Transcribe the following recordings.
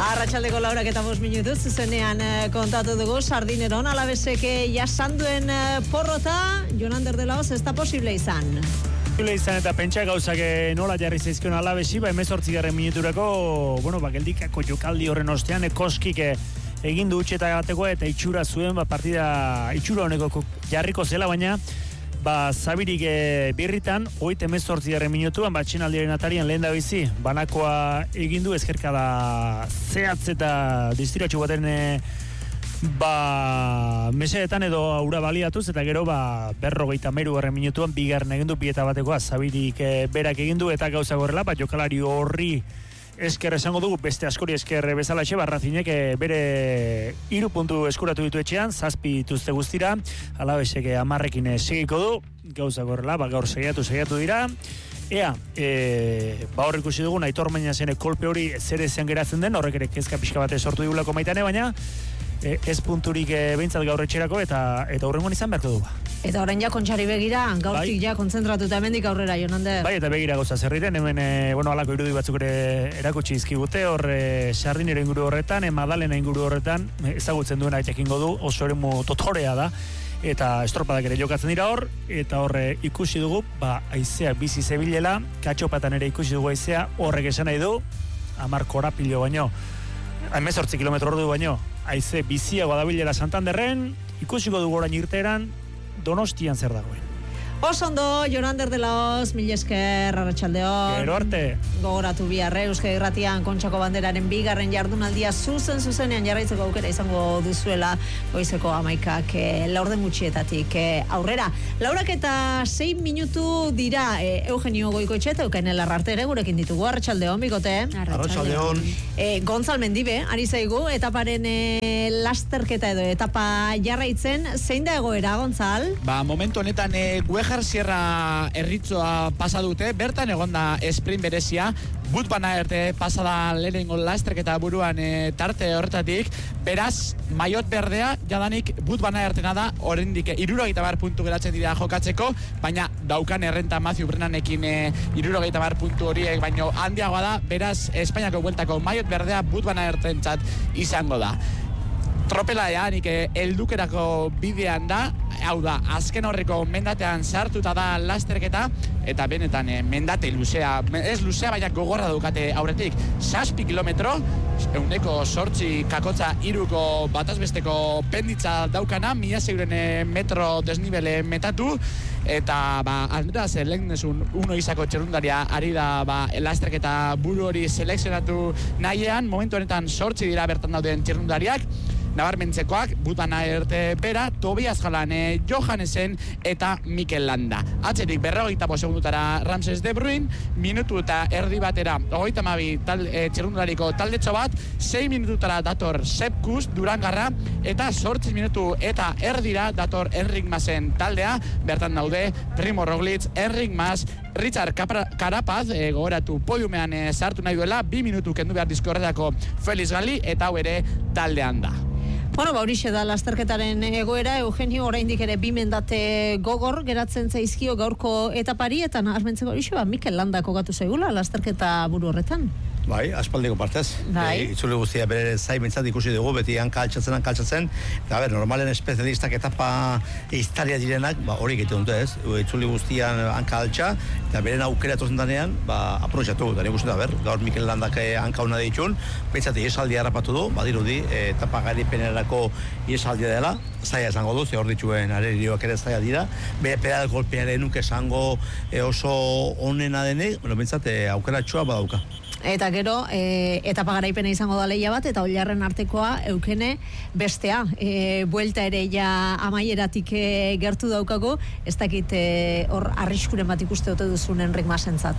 Arratsaldeko 4:05 zuzenean kontatu dugu Sardineron Alavesek jasanduen porrota Jon Ander de la Hoz ez da posible izan. Izan eta pentsa gauzak nola jarri zaizkion Alavesi, 18. minuturako, geldikako jokaldi horren ostean, Koskik egin du utxeta bateko eta itxura zuen, partida itxura honeko jarriko zela, baina Zabirik birritan, 18. minutuan, txinaldiaren atarian lehen da bizi, banakoa egin du, ezkerkada zehatz eta distiratxo baten mesedetan edo aura baliatuz, eta gero 53. minutuan bigarren egin du, pieta batekoa Zabirik berak egin du, eta gauza gorrela, jokalari horri esker esango dugu, beste askori esker bezala etxe, Razinek bere 3 puntu eskuratu ditu etxean, 7 dituzte guztira, Alavesek 10 segiko du, gauza gorrela, gaur segiatu dira, hor ikusi dugu, Aitor Meñasen kolpe hori zer ezean geratzen den, horrek ere kezka pixka bate sortu digulako maitane, baina ez punturik behintzat gaur etxerako eta hurrengoan izan beharko du. Eta orain ja kontxari begira, gaurtik ja kontzentratuta hemendik aurrera, Jon Ander. Eta begira gauza zerriren, hemen alako irudi batzuk ere erakutsi izkigute, hor Sardinero inguru horretan, Madalena inguru horretan, ezagutzen duena jakingo du, oso eremu totorea da, eta estropadak ere jokatzen dira hor, eta hor ikusi dugu, haizea bizi zebilela, Katxopatan ere ikusi dugu haizea, horrek esan nahi du, 10 korapilo baino, 18 kilometro ordu baino, haize biziagoa dabilela Santanderren, ikusiko dugu orain irteeran, Donostian zer dagoen. Osondo, Jon Ander de la Hoz, mil esker, arratsaldeon. Gero arte. Gogoratu biharre, Euskadi Irratian Kontxako Banderaren bigarren jardunaldia zuzenean jarraitzeko aukera izango duzuela goizeko 11 laurden gutxietatik aurrera. 4:06 minutu dira, Eugenio Goikoetxeta, Eukenel Arrarte ere gurekin ditugu, arratsaldeon, bikote. Arratsaldeon. Gontzal Mendibe, ari zaigu, etaparen lasterketa edo etapa jarraitzen, zein da egoera, Gontzal? Momentu honetan Guejar Sierra erritzoa pasa dute, bertan egonda sprint berezia, Wout van Aert pasada lehenengo lasterketa buruan tarte horretatik, beraz, maiot berdea, jadanik Wout van Aertena da, oraindik 70 puntu geratzen dira jokatzeko, baina daukan errenta Matthew Brennanekin 70 puntu horiek, baino handiagoa da, beraz, Espainiako bueltako maiot berdea Wout van Aertentzat izango da. Tropela nik heldukerako bidean da, hau da, azken horreko mendatean sartuta da lasterketa, eta benetan mendate luzea, ez luzea, baina gogorra dukate aurretik, 7 kilometro, 108 kakotza 3 batazbesteko penditza daukana, 1600 metro desnibele metatu, eta Andreas Lengnesun uno izako txerrundaria ari da lasterketa buru hori selekzionatu nahian, momentu honetan 8 dira bertan dauden txerrundariak, nabarmentzekoak, Wout van Aert bera, Tobias Jalan, Johannesen eta Mikel Landa. Atzetik 45 segundutara Ramses de Bruyn, minutu eta erdi batera 32 txerrundariko taldetxo bat, 6 minututara dator Sepp Kuss, Durangarra, eta 8 minutu eta erdira dator Enric Masen taldea, bertan daude Primo Roglic, Enric Mas, Richard Carapaz, gogoratu podiumean sartu nahi duela, 2 minutu kendu behar dizkorretako Felix Gali, eta hau ere taldean da. Horixe da lasterketaren egoera, Eugenio, oraindik ere 2 mendate gogor geratzen zaizkio gaurko etapari, eta nahasmentzeko horixe, Mikel Landa kokatu zaigula lasterketa buru horretan. Aspaldiko partez. Itzuli guztia bere zaimentzat ikusi dugu, beti hanka altxatzen, eta normalen espezialistak etapa iztaria direnak, hori egiten dute ez, itzuli guztian hanka altxa, eta beren aukera tozen danean, aprobetxatu, da nik uste da, gaur Mikel Landak hanka hona ditun, behitzat iesaldia harrapatu du, badirudi, etapa garipenerako iesaldia dela, zaila esango du, hor dituen arerioak ere zaila dira, bere pedal golpearen nuke esango oso onena denek, behitzat aukeratxoa badauka. Eta gero, etapa garaipena izango da lehia bat, eta Ollarren artekoa eukene bestea. Buelta ere ja amaieratik gertu daukago, ez dakit hor arriskuren bat ikuste ote duzun Enric Masentzat.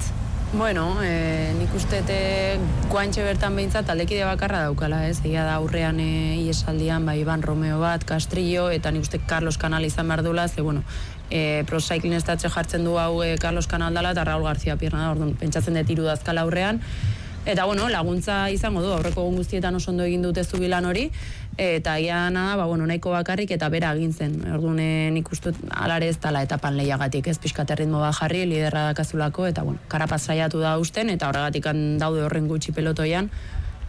Nik uste guantxe bertan behintzat aldekide bakarra daukala, ez? Egia da aurrean iesaldian, Iban Romeo bat, Castrillo, eta nik uste Carlos Canal izan behar dula, ze, Pro Cycling estatxe jartzen du hau Carlos Canal dala, eta Raúl García Pierna, orduan, pentsatzen dut 3 dazkala aurrean, eta laguntza izango du, aurreko guztietan oso ondo egin dute zubilan hori, eta iana da, nahiko bakarrik eta bera agintzen. Orduan nik uste alare ez dala etapan lehiagatik, ez pixkat erritmo bat jarri, liderra dakazulako, eta Carapaz saiatu da usten, eta horregatik daude horren gutxi pelotoian,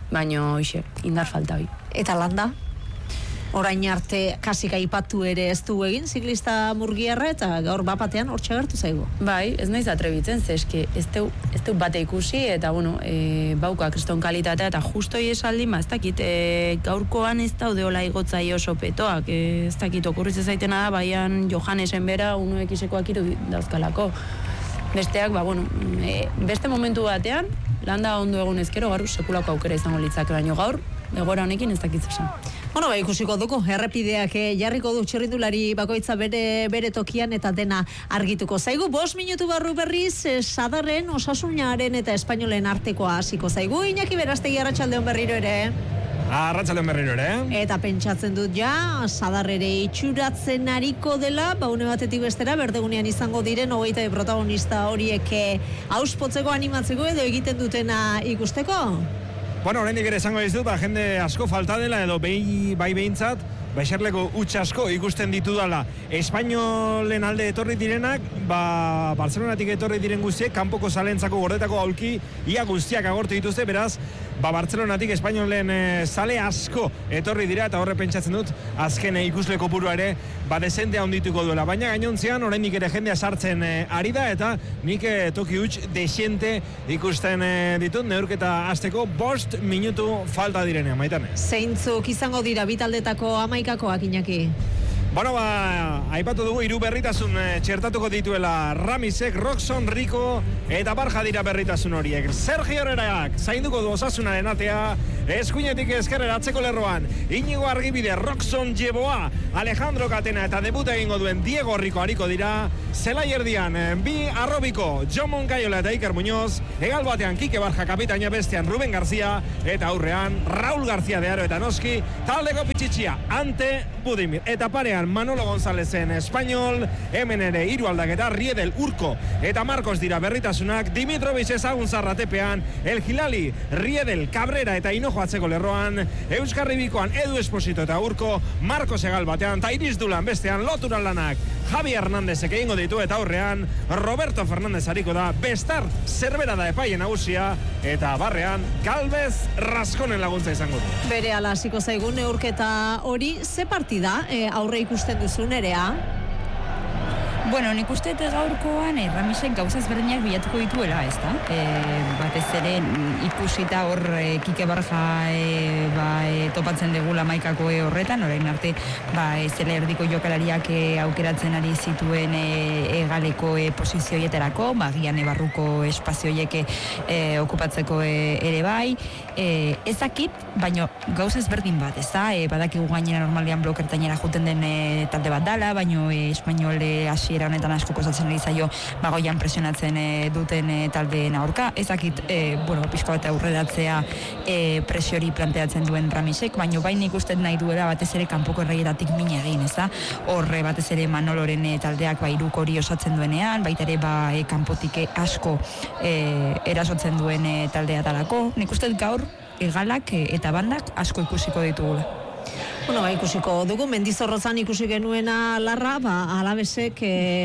baina hoxe, indar falta hoi. Eta landa? Orain arte kasik aipatu ere ez du egin ziklista murgiarra eta gaur bapatean hortxe agertu zaigu. Bai, ez naiz atrebitzen, zeski ez du bate ikusi eta bauka kriston kalitatea eta justo esaldi, ez dakit, gaurkoan ez daude hola igotzai oso petoak, ez dakit okurriz zaitena da, baian Johannesen bera unuekisekoak iru dauzkalako. Besteak, beste momentu batean, landa ondo egun ezkero, gaur sekulako aukera izango litzake, baino gaur, egora honekin ez dakit zesan. Ikusiko dugu, errepideak jarriko du txirrindulari bakoitza bere tokian eta dena argituko zaigu. 5 minutu barru berriz, Sadarren, Osasunaren eta Espainolen artekoa hasiko zaigu. Iñaki Berastegi, arratsaldeon berriro ere. Arratsaldeon berriro ere. Eta pentsatzen dut ja, Sadar ere itxuratzen ariko dela, une batetik bestera, berdegunean izango diren 20 protagonista horiek auspotzeko, animatzeko edo egiten dutena ikusteko? Oraindik ere esango dizut, jende asko falta dela edo bai behintzat, eserleko huts asko ikusten ditudala. Espainolen alde etorri direnak, Barcelonatik etorri diren guztiek, kanpoko zalentzako gordetako aulki, ia guztiak agortu dituzte, beraz, Barcelonatik Espainolen zale asko etorri dira, eta horre pentsatzen dut, azken ikusle kopurua ere, dezentea ondituko duela. Baina gainontzean, oraindik ere jendea sartzen ari da, eta nik toki huts desente ikusten ditut, neurketa hasteko 5 minutu falta direnean, Maitane. Zeintzuk izango dira bitaldetako amaikakoak, Iñaki? Aipatu dugu 3 berritasun txertatuko dituela Ramisek, Roxon, Rico eta Barja dira berritasun horiek. Sergio Herreraak zainduko du Osasunaren atea, eskuinetik ezkerrera atzeko lerroan Inigo Argibide, Roxon, Jeboa, Alejandro Catena eta debuta egingo duen Diego Rico ariko dira. Zelai erdian, bi Arrobiko, Jon Moncayola eta Iker Muñoz, egal batean Kike Barja kapitaina, bestean Ruben García eta aurrean Raúl García de Aro eta noski taldeko pitxitxia Ante Budimir. Eta parean Manolo Gonzalezen Espainol, hemen ere 3 aldaketa, Riedel, Urko eta Marcos dira berritasunak, Dimitrovic ezagun zarratepean, El Hilali, Riedel, Cabrera eta Hinojo atzeko lerroan, Euskarribikoan Edu Esposito eta Urko, Marcos egal batean, eta Iris Dulan bestean loturan lanak, Javi Hernándezek egingo ditu eta aurrean Roberto Fernández ariko da, Bestart Zerbera da epaien nagusia, eta barrean Galvez Raskonen laguntza izango du. Bere ala hasiko zaigun neurketa hori, ze partida aurre ikusten duzu, Nerea? Nik uste gaurkoan Ramisek gauza ezberdinak bilatuko dituela, ez da? Batez ere ikusita hor Kike Barja topatzen degula maikako horretan, orain arte zela erdiko jokalariak aukeratzen ari zituen egaleko posizioietarako, gian barruko espazioiek okupatzeko ere bai. Ezakit, baina gauza ezberdin bat, ez da? Badakigu gainera normalean blokertainera juten den talde bat dala, baina Espainol hasiera honetan asko kostatzen ari zaio goian presionatzen duten taldeen aurka. Ezakit, pixko bat aurreratzea presiori planteatzen duen Ramisek, baina bain ikusten nahi duela batez ere kanpoko erraietatik min egin, ez da? Horre batez ere Manoloren taldeak iruk hori osatzen duenean, baita ere kanpotik asko erasotzen duen taldea dalako. Nik uste gaur egalak eta bandak asko ikusiko ditugula. Ikusiko dugu, Mendizorrozan ikusi genuena Larra, Alabesek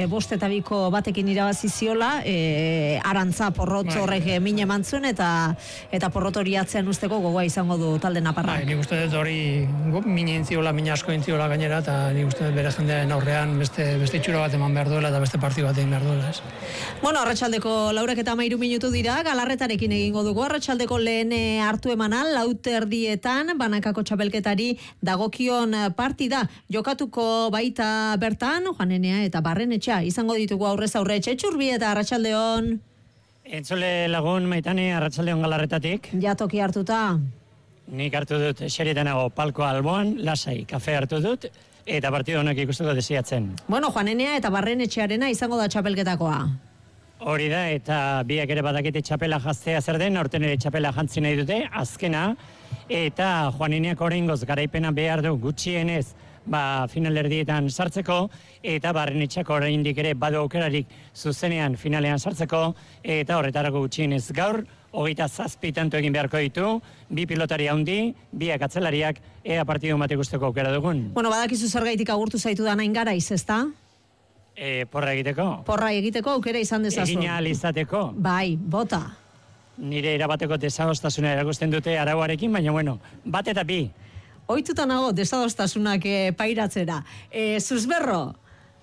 5-2 batekin irabazi ziola, Arantza Porrot horrek min eman zuen, eta Porrot hori atzean usteko gogoa izango du talde naparrak. Nik uste dut hori min asko entziola gainera, eta nik uste dut bere jendearen aurrean beste itxura bat eman behar duela, eta beste parti bat egin behar duela, ez? Arratsaldeko 13 minutu dira, Galarretarekin egingo dugu, arratsaldeko lehen hartu emanan, 4:00 banakako txapelketari dagokion partida jokatuko baita bertan, Juanenea eta Barrenetxea izango ditugu aurrez aurre. Txetxurbi eta arratsaldeon. Entzule lagun, Maitane, arratsaldeon Galarretatik. Ja toki hartuta. Nik hartu dut eserietenago palko alboan, lasai, kafe hartu dut, eta partido honek ikusteko desiatzen. Juanenea eta Barrenetxearena izango da txapelketakoa. Hori da, eta biak ere badakite txapela jaztea zer den, aurten ere txapela jantzi nahi dute, azkena, eta Juaneneak oraingoz garaipena behar du gutxienez finalerdietan sartzeko, eta Barrenetxeak oraindik ere badu aukerarik zuzenean finalean sartzeko, eta horretarako gutxienez gaur, 27 tanto egin beharko ditu, 2 pilotari handi, 2 atzelariak, ea partidu bat ikusteko aukera dugun. Badakizu zergaitik agurtu zaitu da nain garaiz, ezta? Porra egiteko. Porra egiteko aukera izan dezazu. Egina alizateko. Bai, bota. nire erabateko desadostasuna erakusten dute arauarekin, baina bueno, bat eta bi. Ohituta nago desadostasunak pairatzera. Susberro?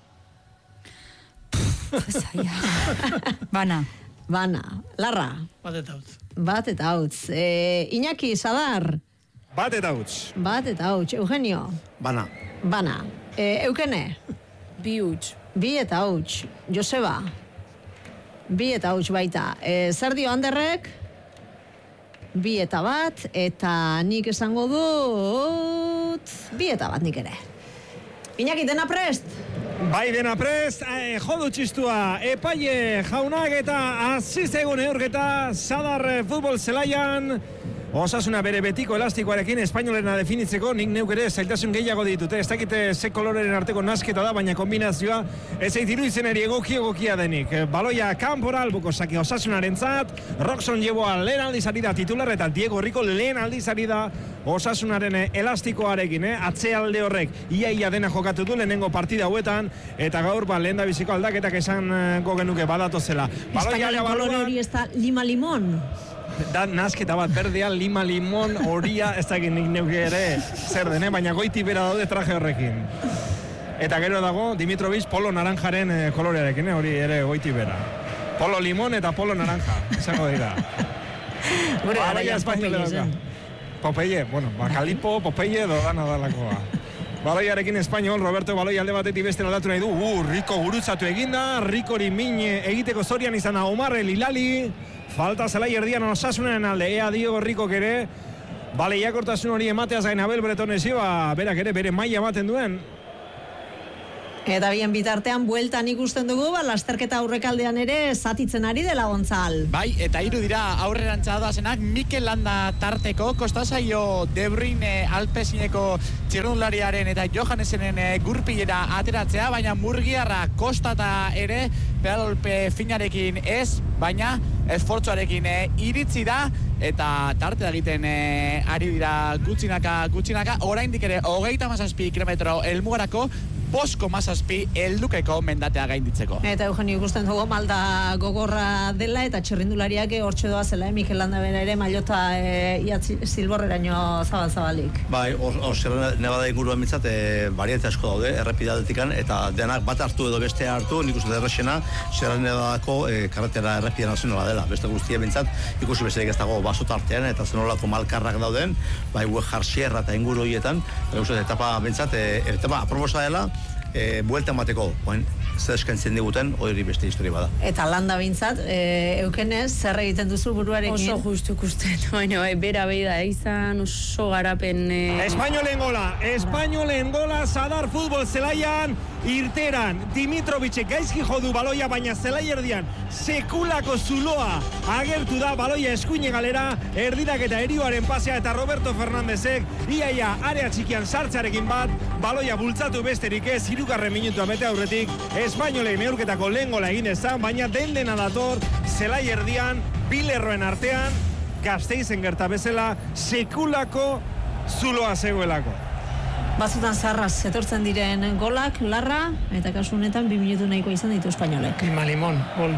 Bana. Larra? Bat eta hautz. Iñaki, Sadar? Bat eta hautz. Eugenio? Bana. Eukene? Bi huts. Bi eta huts. Joseba? Bi eta huts baita. Zer dio Anderrek? Bi eta bat, eta nik esango dut... Bi eta bat nik ere. Iñaki, dena prest? Bai, dena prest, jodu txistua, epaile jaunak eta azizegun eurketa Sadar futbol zelaian. Osasuna bere betiko elastikoarekin espainolena definitzeko nik neuk ere zailtasun gehiago ditute. Ez dakite ze koloreren arteko nasketa da, baina kombinazioa ez eitiru izeneri egokia denik. Baloia kanpora albuko sake Osasunaren zat, Roxon Jeboa lehen aldizari da titular eta Diego Rico lehen aldizari da Osasunaren elastikoarekin. Atzealde horrek iaia dena jokatu du lehenengo partida hauetan eta gaur lehen da biziko aldaketak esango genuke badatozela. Espainolen kolore hori ez da lima limon. Da nasketa bat berdea, lima limon, horia, ez dakit nik neuke ere zer dene, baina goiti bera daude traje horrekin. Eta gero dago Dimitrovic polo naranjaren kolorearekin, hori ere goiti bera. Polo limon eta polo naranja, izango dira. Gure gara Popeye zen. Popeye, bueno, Kalipo, Popeye, dodana dalakoa. Baloiarekin espainol, Roberto Baloi alde batetik beste aldatu nahi du. Rico gurutzatu eginda, Ricori min egiteko zorian izan da Omar Elilali. Falta zelai erdian Osasunaren alde, ea Diego Ricok ere. Bale, iakortasun hori emateaz gain Abel Bretonesio, berak ere bere maila ematen duen. Eta bien bitartean, bueltan ikusten dugu, lasterketa aurrekaldean ere zatitzen ari dela Gontzal. Bai, eta hiru dira aurrerantza doazenak Mikel Landa tarteko, kostasaio De Bruyne Alpesineko txirrundulariaren eta Johannesenen gurpilera ateratzea, baina Murgiarra kostata ere pedalolpe finarekin ez, baina esfortzuarekin iritzi da, eta tartea egiten ari dira gutxinaka, oraindik ere 37 kilometro helmugarako, 5,7 heldukeko mendatea gainditzeko. Eta Eugenio ikusten dugu malda gogorra dela eta txirrindulariak hortxe doa zela, Mikel Landa bera ere mailota zilborreraino zabalik. Bai, Sierra Nevada inguruan mitzat, bariante asko daude, errepidadetikan, eta denak bat hartu edo beste hartu, nik uste derrexena, Sierra Nevadako karretera errepide nazionala dela. Beste guztia bintzat, ikusi bezerik ez dago basotartean, eta zenolako malkarrak dauden, bai Uejar Sierra eta inguru horietan, etapa bintzat, etapa aproposa dela, buelta emateko, zer eskaintzen diguten, hori beste historia bada. Eta Landa bintzat, Eukenez, zer egiten duzu buruarekin? Oso justu ikusten, baina bera beida izan, oso garapen... Espainolen gola, Sadar futbol zelaian, irteran, Dimitrovicek gaizki jodu baloia, baina zelai erdian, sekulako zuloa agertu da baloia eskuine galera, erdirak eta erioaren pasea eta Roberto Fernandezek, iaia area txikian sartzarekin bat, baloia bultzatu besterik ez, 3. minutua bete aurretik, Espainolen neurketako lehen gola egin ezan, baina dena dator, zelai erdian, bilerroen artean, Gasteizen gerta bezala, sekulako zuloa zegoelako. Batzutan zarraz etortzen diren golak, larra, eta kasu honetan 2 minutu nahiko izan ditu espainolek. Lima limon, gol.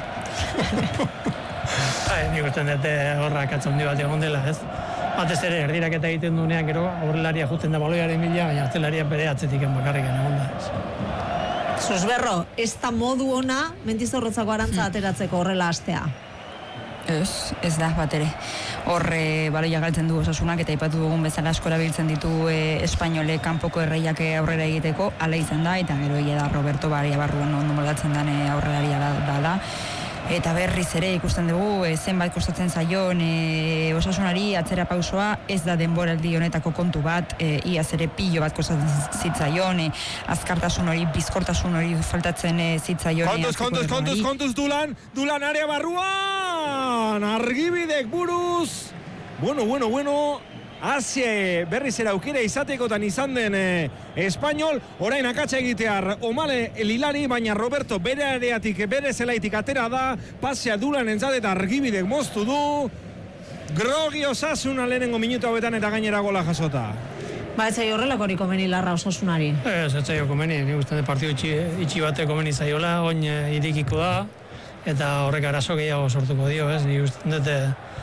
Nik usten dute horrak atzondi bat egon dela, ez? Batez ere, erdiraketa egiten duenean, gero, aurrelaria juten da baloiaren bila, baina atzelaria bere atzetik bakarriken egon da. Susberro, ez da modu ona Mendizorrotzako arantza ateratzeko horrela astea? Ez da bat ere. Horre baloia galtzen du Osasunak eta aipatu dugun bezala asko erabiltzen ditu espainole kanpoko erreiak aurrera egiteko, hala izan da, eta gero egia da Roberto Baria barruan ondo moldatzen den aurrelaria da. Eta berriz ere ikusten dugu zenbait kostatzen zaion Osasunari atzera pausoa, ez da denboraldi honetako kontu bat, iaz ere pilo bat kostatzen zitzaion, azkartasun hori, bizkortasun hori faltatzen zitzaion. Kontuz, Dulan area barruan, Argibidek buruz, bueno, haze berriz era aukera izatekotan izan den Espainol, orain akatsa egitear Omale Lilari, baina Roberto bere areatik, bere zelaitik atera da, pasea Dulan entzat eta Argibidek moztu du, Grogi Osasuna lehenengo minutu hauetan eta gainera gola jasota. Ba, ez zaio horrelako hori komeni Larra Osasunari? Ez zaio komeni, nik uste partio itxi bate komeni zaiola, oin irikiko da, eta horrek arazo gehiago sortuko dio, ez? Nik uste dute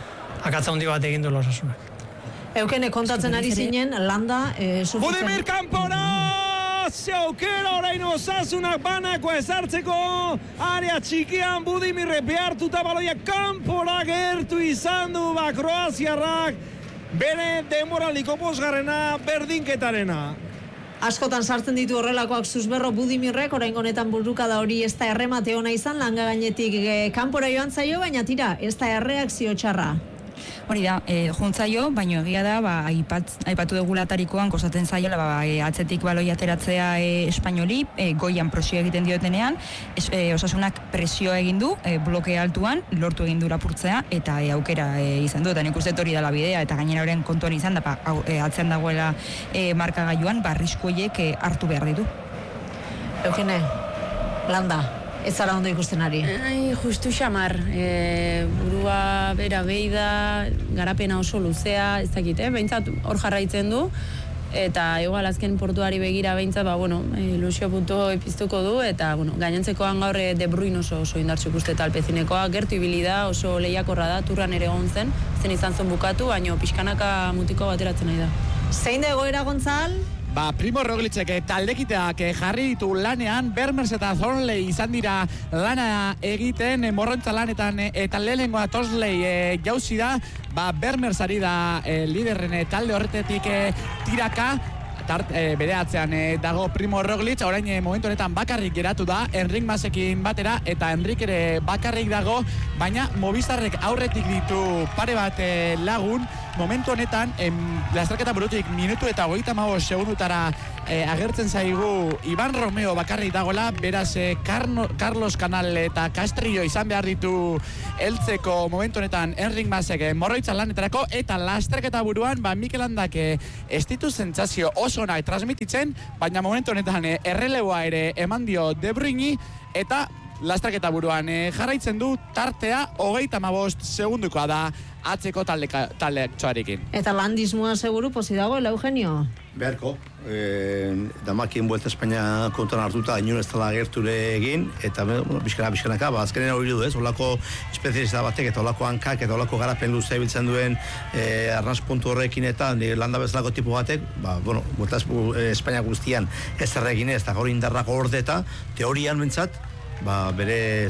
akatza handi bat egin duela Osasunak. Eukene kontatzen ari zinen, landa... Budimir kanpora! Zeukera orain Osasunak banako ezartzeko, area txikian Budimirre behartuta baloia kanpora gertu izan du Kroaziarrak, bere demoraldiko posgarrena berdinketarena. Askotan sartzen ditu horrelakoak Susberro Budimirrek, orain honetan burukada hori ez da erremate ona izan, langa gainetik kanpora joan zaio, baina tira, ez da erreakzio txarra. Hori da, juntzaio, baino egia da, aipatu dugu latarikoan, kostatzen zaiola, atzetik baloi ateratzea espainoli, goian presio egiten diotenean, Osasunak presioa egin du, bloke altuan, lortu egin du lapurtzea, eta aukera izan du, eta nik uste hori dela bidea, eta gainera horren kontuan izan, da, atzean dagoela markagailuan, arrisku horiek hartu behar ditu. Eukene, landa. Ez zara ondo ikusten ari? Justu xamar. Burua bera behi da, garapena oso luzea, ez dakit, behintzat hor jarraitzen du, eta igual azken portuari begira behintzat, ilusio puntu epiztuko du, eta gainontzekoan gaur De Bruyne oso indartxuk uste talpezinekoa, gertu ibili da, oso lehiakorra da, turran ere egon zen izan zen bukatu, baino pixkanaka mutiko bateratzen nahi da. Zein da egoera Gontzal? Primo Roglicek taldekiteak jarri ditu lanean, Vermers eta Thornley izan dira lana egiten, morrontza lanetan eta lehenengoa Tosley jauzi da, Vermers ari da liderren talde horretetik tiraka, bere atzean dago Primo Roglic, orain momentu honetan bakarrik geratu da, Enric Masekin batera, eta Enric ere bakarrik dago, baina Movistarrek aurretik ditu pare bat lagun, momentu honetan, lasterketa burutik minutu eta 35 segundutara agertzen zaigu Iban Romeo bakarrik dagoela, beraz Carlos Canal eta Castrillo izan behar ditu heltzeko momentu honetan Enric Masek morroitza lanetarako, eta lasterketa buruan Mikel Landak ez ditu sentsazio oso onak transmititzen, baina momentu honetan erreleboa ere eman dio De Bruyne, eta lasterketa buruan jarraitzen du tartea 35 segundukoa da atzeko taldeak txoarekin. Eta landismoa seguru posi dagoela, Eugenio? Beharko, damakien Vuelta Espainia kontan hartuta inon ez tala gerture egin, eta bizkanaka, azkenen hori du ez, olako espezialista batek eta olako hankak eta olako garapen luzea biltzen duen arnaz puntu horrekin eta landa bezalako tipu batek, Vuelta Espainia guztian ez erregin ez, eta gaur indarrako ordeta, teorian bentsat, bere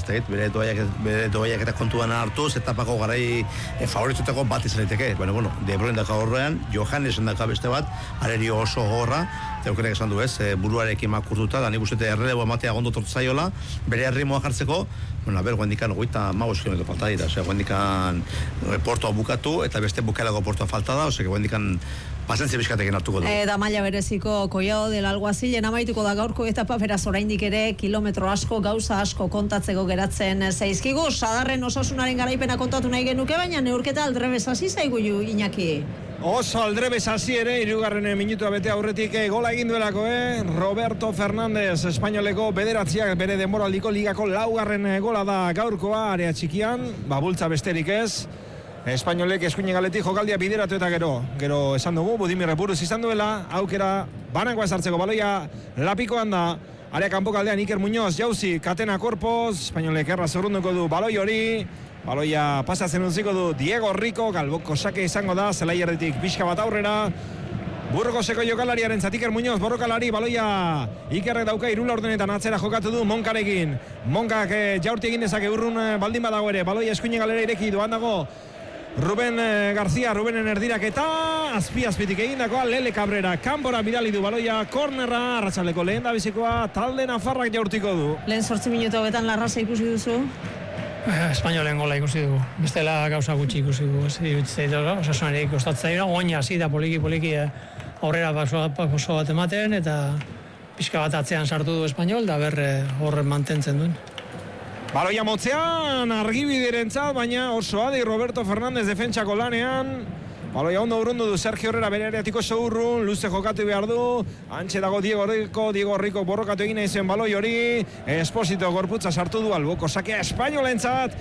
doaiak eta kontuan hartuz, etapako garai favoritutako bat izan daiteke. De Bruyne daka horrean, Johannesen daka beste bat, arerio oso gorra, eta eukenek esan du ez, buruarekin makurtuta, da nik uste errelebo ematea gondo tortzaiola, bere erritmoa jartzeko, guendikan 35 kilometro falta dira, guendikan portoa bukatu, eta beste bukaelako portoa falta da, guendikan pasentzia bizkatekin hartuko du. Da maila bereziko Collado del Alguazilen amaituko da gaurko etapa, beraz oraindik ere kilometro asko, gauza asko kontatzeko geratzen zaizkigu. Sadarren Osasunaren garaipena kontatu nahi genuke, baina neurketa aldrebes hasi zaigu Iñaki. Oso aldrebes hasi ere, 3. minutua bete aurretik gola egin duelako, Roberto Fernández, espainoleko bederatziak bere denboraldiko ligako 4. gola da gaurkoa, area txikian, bultza besterik ez. Espainolek eskuinen galetik jokaldia bideratu eta gero esan dugu, Budimirre buruz izan duela, aukera banako ezartzeko baloia lapikoan da, area kanpoko aldean Iker Muñoz jauzi, Katena Korpoz, Espainolek erra zurrunduko du baloi hori, baloia pasatzen utziko du Diego Rico, galboko sake izango da, zelaierretik pixka bat aurrera, Burgoseko jokalariaren Iker Muñoz, borrokalari, baloia Ikerrek dauka 3 ordenetan atzera jokatu du Monkarekin, Monkak jaurti egin dezake urrun baldin badago ere, baloia eskuinen galera ireki duan dago, Ruben García, Rubenen erdirak eta azpitik egindakoa Lele Cabrera, kanpora bidali du baloia, kornerra, Arratsaleko lehen da bizikoa, talde nafarrak jaurtiko du. Lehen 8 minutu betan Larrasa ikusi duzu? Espainolen gola ikusi dugu, bestela gauza gutxi ikusi dugu, Osasunari kostatzaira, oina hasi da poliki aurrera paso bat ematen, eta pixka bat atzean sartu du Espainol, da horren mantentzen duen. Baloia motzean, argibiderentzat, baina oso adi Roberto Fernández defentsako lanean. Baloia ondo urrundu du Sergio Herrera bere areatiko oso urrun, luze jokatu behar du. Antxe dago Diego Rico borrokatu egin izen baloi hori. Esposito gorputza sartu du alboko sakea Espainolentzat.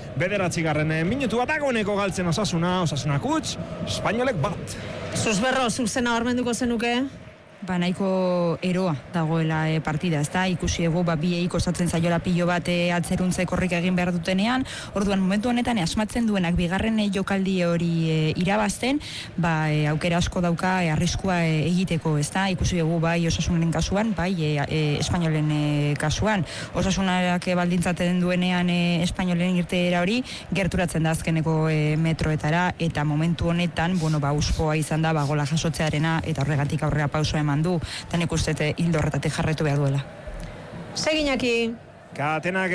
9. minutu bat agoneko galtzen Osasunak huts, Espainolek bat. Susberro, zuk zena barmenduko zenuke? nahiko eroa dagoela partida, ezta? Ikusi dugu biei kostatzen zaiola pilo bat atzeruntze korrik egin behar dutenean. Orduan momentu honetan asmatzen duenak bigarren jokaldi hori irabazten, aukera asko dauka arriskua egiteko, ezta? Ikusi dugu bai Osasunen kasuan, bai Espainolen kasuan. Osasunak baldintzaten duenean Espainolen irteera hori gerturatzen da azkeneko metroetara, eta momentu honetan, uspoa izan da gola jasotzearena, eta horregatik aurrera pausoa eman du, eta nik uste hildo horretatik jarretu behar duela. Seginaki. Katenak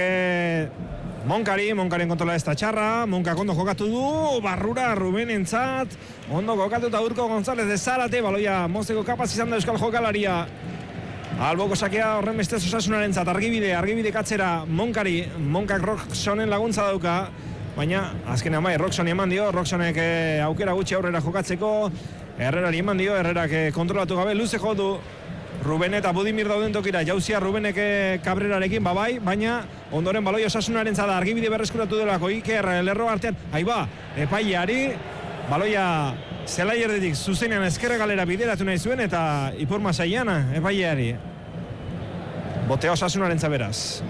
Monkaren kontrola ez da txarra, Monkak ondo jokatu du, barrura Rubenentzat, ondo jokatu eta Urko González de Zárate, baloia mozteko kapaz izan da euskal jokalaria. Alboko sakea horren bestez Osasunaren zat, argibide katzera Monkak Roxonen laguntza dauka, baina azkenean Roxoni eman dio, Roxonek aukera gutxi aurrera jokatzeko, Herrerari eman dio, Herrerak kontrolatu gabe, luze jo du Ruben eta Budimir dauden tokira, jauzia Rubenek Cabrerarekin, baina ondoren baloi Osasunaren zada, argibide berreskuratu delako, Iker lerro artean, epaileari, baloia zelai erditik zuzenean ezkerra galera bideratu nahi zuen, eta Ipur Masaiana epaileari. Botea Osasunaren zaberaz.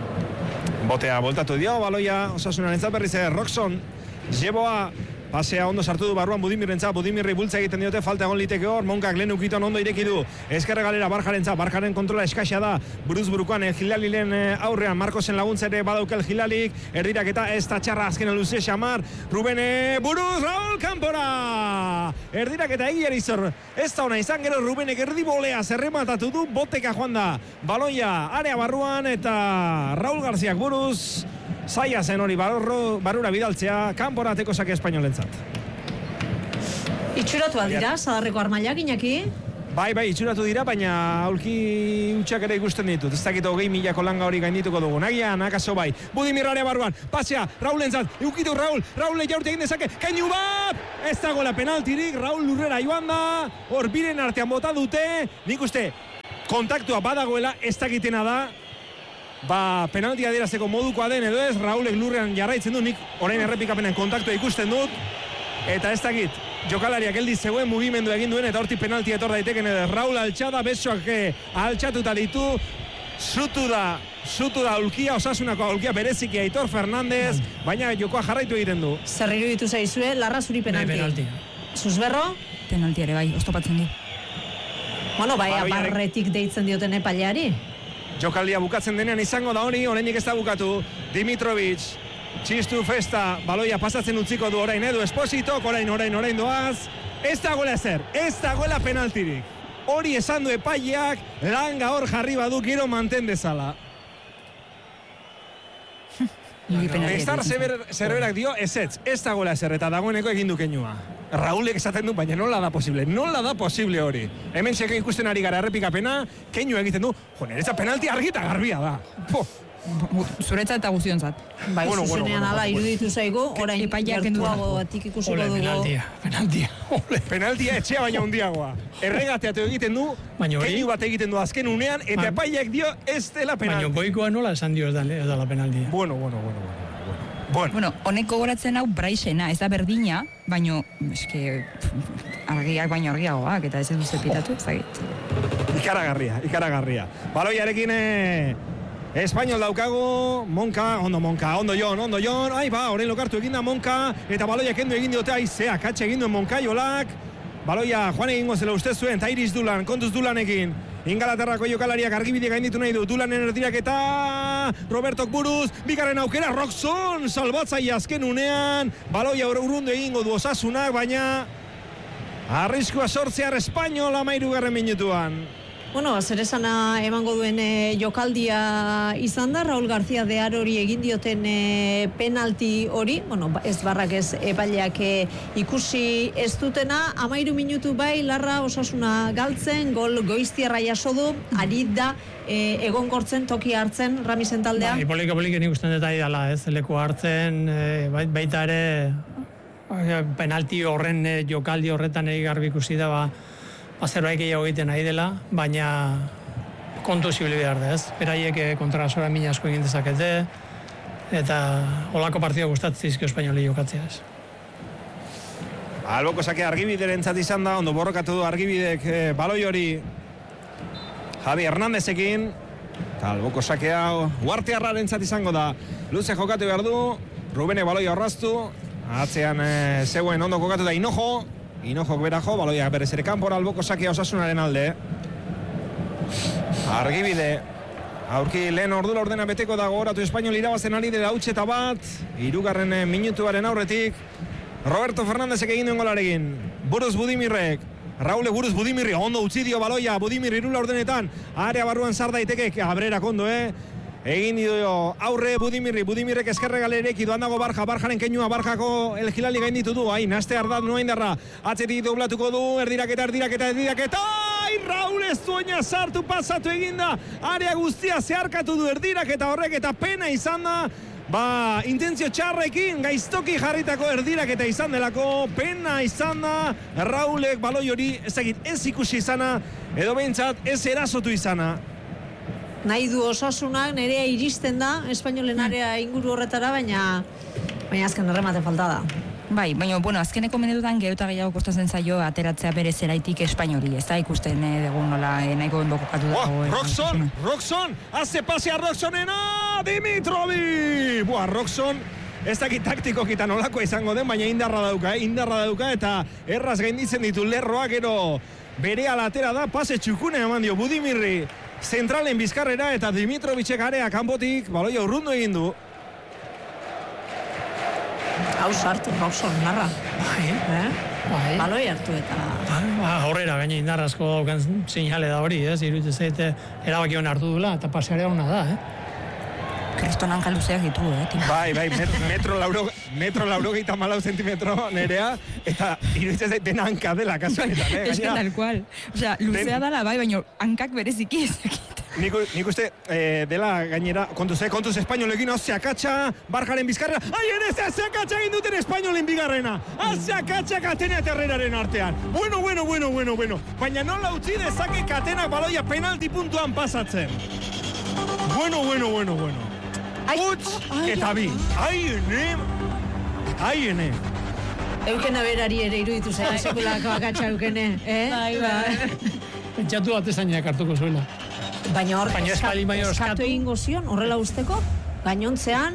Botea voltatu dio, baloia Osasunaren zaberriz, Roxon, Jeboa, pasea ondo sartu du barruan Budimirri bultza egiten diote, falta egon liteke hor, Monkak lehen ukiton ondo ireki du, ezkerra galera Barjaren kontrola eskaxa da, buruz-burukoan Hilalilen aurrean, Marcosen laguntza ere badaukel Hilalik, erdirak eta ez da txarra azken luze xamar, Rubene buruz, Raul kanpora! Erdirak eta egiari zor, ez da ona izan, gero Rubenek erdibolea zerrematatu du, boteka joan da, baloia area barruan eta Raul Garziak buruz, zaila zen hori barrura bidaltzea, kanporateko sake Espainolentzat. Itxuratu aldira, Sadarreko armailak, Iñaki? Bai, itxuratu dira, baina aulki utxak ere ikusten ditut. Ez dakit 20.000ko langa hori gaindituko dugu. Nagian, akaso bai. Budimirrarea barruan, pasea, Raulentzat, eukitu Raul jaurte egin dezake, keinu bat! Ez dagoela penaltirik, Raul lurrera joan da, hor biren artean bota dute, nik uste, kontaktua badagoela, ez dakitena da, penaltia adierazteko modukoa den edo ez, Raulek lurrean jarraitzen du, nik orain errepikapenean kontaktua ikusten dut, eta ez dakit, jokalariak geldi zegoen mugimendu egin duen, eta hortik penaltia etor daiteken edo, Raul altxada, besoak altxatuta ditu, zutu da aulkia, Osasunako aulkia bereziki Aitor Fernandez, baina jokoa jarraitu egiten du. Zerriru ditu zaizue, Larra zuri penalti. Zuzberro? Penalti ere bai, oztopatzen du. Abarretik deitzen dioten epaileari. Jokaldia bukatzen denean izango da hori, oraindik ez da bukatu. Dimitrovic, txistu festa, baloia pasatzen utziko du orain Edu Espositok, orain doaz. Ez dagoela ezer, ez dagoela penaltirik. Hori esan du epaileak, langa hor jarri badu, gero manten dezala. Estar zerberak dio, ez dagoela ezer, eta dagoeneko egin du keinua. Raulek esaten du, baina nola da posible hori. Hemen txeka ikusten ari gara errepikapena, keinu egiten du, niretzat penalti argita garbia da. Zuretzat eta guztionzat. Zuzenean ala iruditu zaigu, orain gertuago batik ikusiko dugu. Penaltia etxea baina hundiagoa. Erregateatu egiten du, keinu bat egiten du azken unean, eta epaileak dio ez dela penalti. Baina goikoa nola esan dio ez dela penaltia. Bueno. Honek gogoratzen hau Braisena, ez da berdina, baino, argiak baino argiagoak, eta ez duz epitatu, ezagit. Ikaragarria. Baloiarekin Espainol daukagu, Monka, ondo Jon, orain lokartu egin da Monka, eta baloia kendu egin diote aizea, katxe egin duen Monkaiolak, baloia joan egingo zela uste zuen, Tairis Dulan, kontuz Dulanekin, Ingalaterrako jokalariak argibide gainditu nahi du, Dulanen erdirak eta Robertok buruz, bigarren aukera, Roxon, salbatzaile azken unean, baloia urrundu egingo du Osasunak, baina arriskua sortzear Espainol 13. minutuan. Zer esana emango duen jokaldia izan da, Raul García de Arori egin dioten penalti hori, ez barrak ez epaileak ikusi ez dutena, 13 minutu bai, Larra Osasuna galtzen, gol Goiztiarra jaso du, ari da egonkortzen, toki hartzen, Ramisen taldea. Poliki nik usten deta idala, ez, leku hartzen, baita ere, penalti horren jokaldi horretan garbi ikusi da, zerbait gehiago egiten nahi dela, baina kontu zibili behar da, ez? Beraiek kontrasora mina asko egin dezakete, eta olako partida gustatzen zizkio Espainoli jokatzea, ez? Alboko sake argibiderentzat izan da, ondo borrokatu du argibidek baloi hori Javi Hernandezekin. Eta alboko sakea Uartearrarentzat izango da. Luze jokatu behar du. Rubene baloia horraztu. Atzean zegoen ondo kokatu da Hinojo. Hinojok berajo, baloia berez ere kanpora alboko sakea Osasunaren alde. Argibide. Aurki lehen ordura ordena beteko da gogoratu Espainol irabazen ari dela utxeta bat. 3. minutuaren aurretik. Roberto Fernandezek egin duen golarekin. Buruz Budimirrek. Raule Buruz Budimirri, ondo utzi dio baloia. Budimirri 0 ordenetan. Area barruan sar daiteke, Abrera kondo, Egin dio aurre Budimirrek eskerre galerek idoan dago Barjaren keinua, Barjako El Hilali gainditu du, naste ardat noa indarra, atzetik doblatuko du, erdiraketa, Raul ez duena sartu pasatu eginda, area guztia zeharkatu du erdiraketa horrek eta pena izan da, intentzio txarrekin, gaiztoki jarritako erdiraketa izan delako, pena izan da, Raulek baloi hori ez ikusi izana, edo behintzat ez erasotu izana. Nahi du Osasunak, nerea iristen da, Espainolen area inguru horretara, baina azken erremate falta da. Bai, baina, azkeneko menedutan gero eta gehiago kostatzen zaio ateratzea bere zeraitik Espainoli, ez da ikusten dugun nola nahiko ondo kokatu dago. Roxon, haze pasea Roxonena, Dimitrovic! Roxon, ez dakit taktikoki nolako izango den, baina indarra dauka, eta erraz gainditzen ditu lerroak, gero bere alatera da, pase txukune eman dio Budimirri, zentralen bizkarrera eta Dimitrovicek area kanpotik baloia urrundu egin du. Hau sartu, Roxon, narra. Baloi hartu eta... Horrera, gaina indarrazko daukan sinale da hori, iruditzen zaite erabakion hartu dula, eta pasearea hona da, Kriston hanka luzeak ditu, Bai, metro 94 zentimetro nerea, eta iruditzen zaite dena hanka dela kasuanetan, Ez que tal cual. Osea, luzea dala bai, baina hankak bereziki ezakit. Nik uste dela gainera, kontuz Espainolekin, zeakatxa, Barjaren bizkarra, zeakatxa egin duten Espainolen bigarrena, zeakatxa Katena eta Herreraren artean. Bueno. Baina nola utzi dezake Katenak baloia penalti puntuan pasatzen. Bueno. Utz eta bi. Aiene. Eukena berari ere iruditu zen, sekulako akatxa eukene. Bai. Pentsatu atezainak hartuko zuela. Baina hor, eskatu egingo zion, horrela usteko, gainontzean,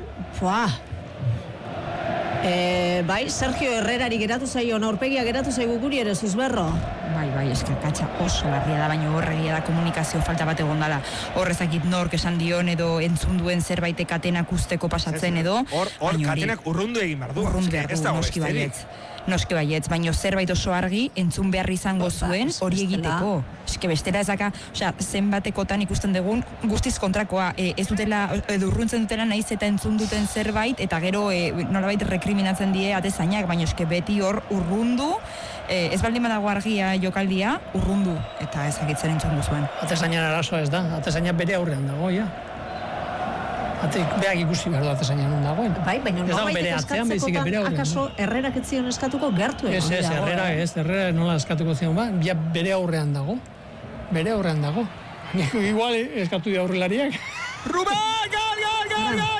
bai, Sergio Herrerari geratu zaio, aurpegia geratu zaigu guri ere zuzberro. Bai, eskakatxa oso larria da, baina horregia da komunikazio falta bat egon dala. Horrezakit nork esan dion edo entzun duen zerbait Katenak usteko pasatzen edo. Hor Katenak urrundu egin behar du. Noski baietz, baina zerbait oso argi entzun behar izango zuen hori egiteko. Eske bestera ezaka, zenbatekotan ikusten dugun guztiz kontrakoa. Ez dutela, edo urruntzen dutela nahiz eta entzun duten zerbait, eta gero nolabait rekriminatzen die atezainak, baina eske beti hor urrundu, ez baldin badago argia jokaldia, urrundu, eta ezakitzen entzun duzuen. Atezainan arazoa ez da, atezainak bere aurrean dago, Beak ikusi behar du atezainan non dagoen. Bai, baina norbait eskatzekotan, akaso Herrerak ez zion eskatuko gertu egon. Herrera nola eskatuko zion, bere aurrean dago. Igual eskatu di aurrelariak. Rubén, gol!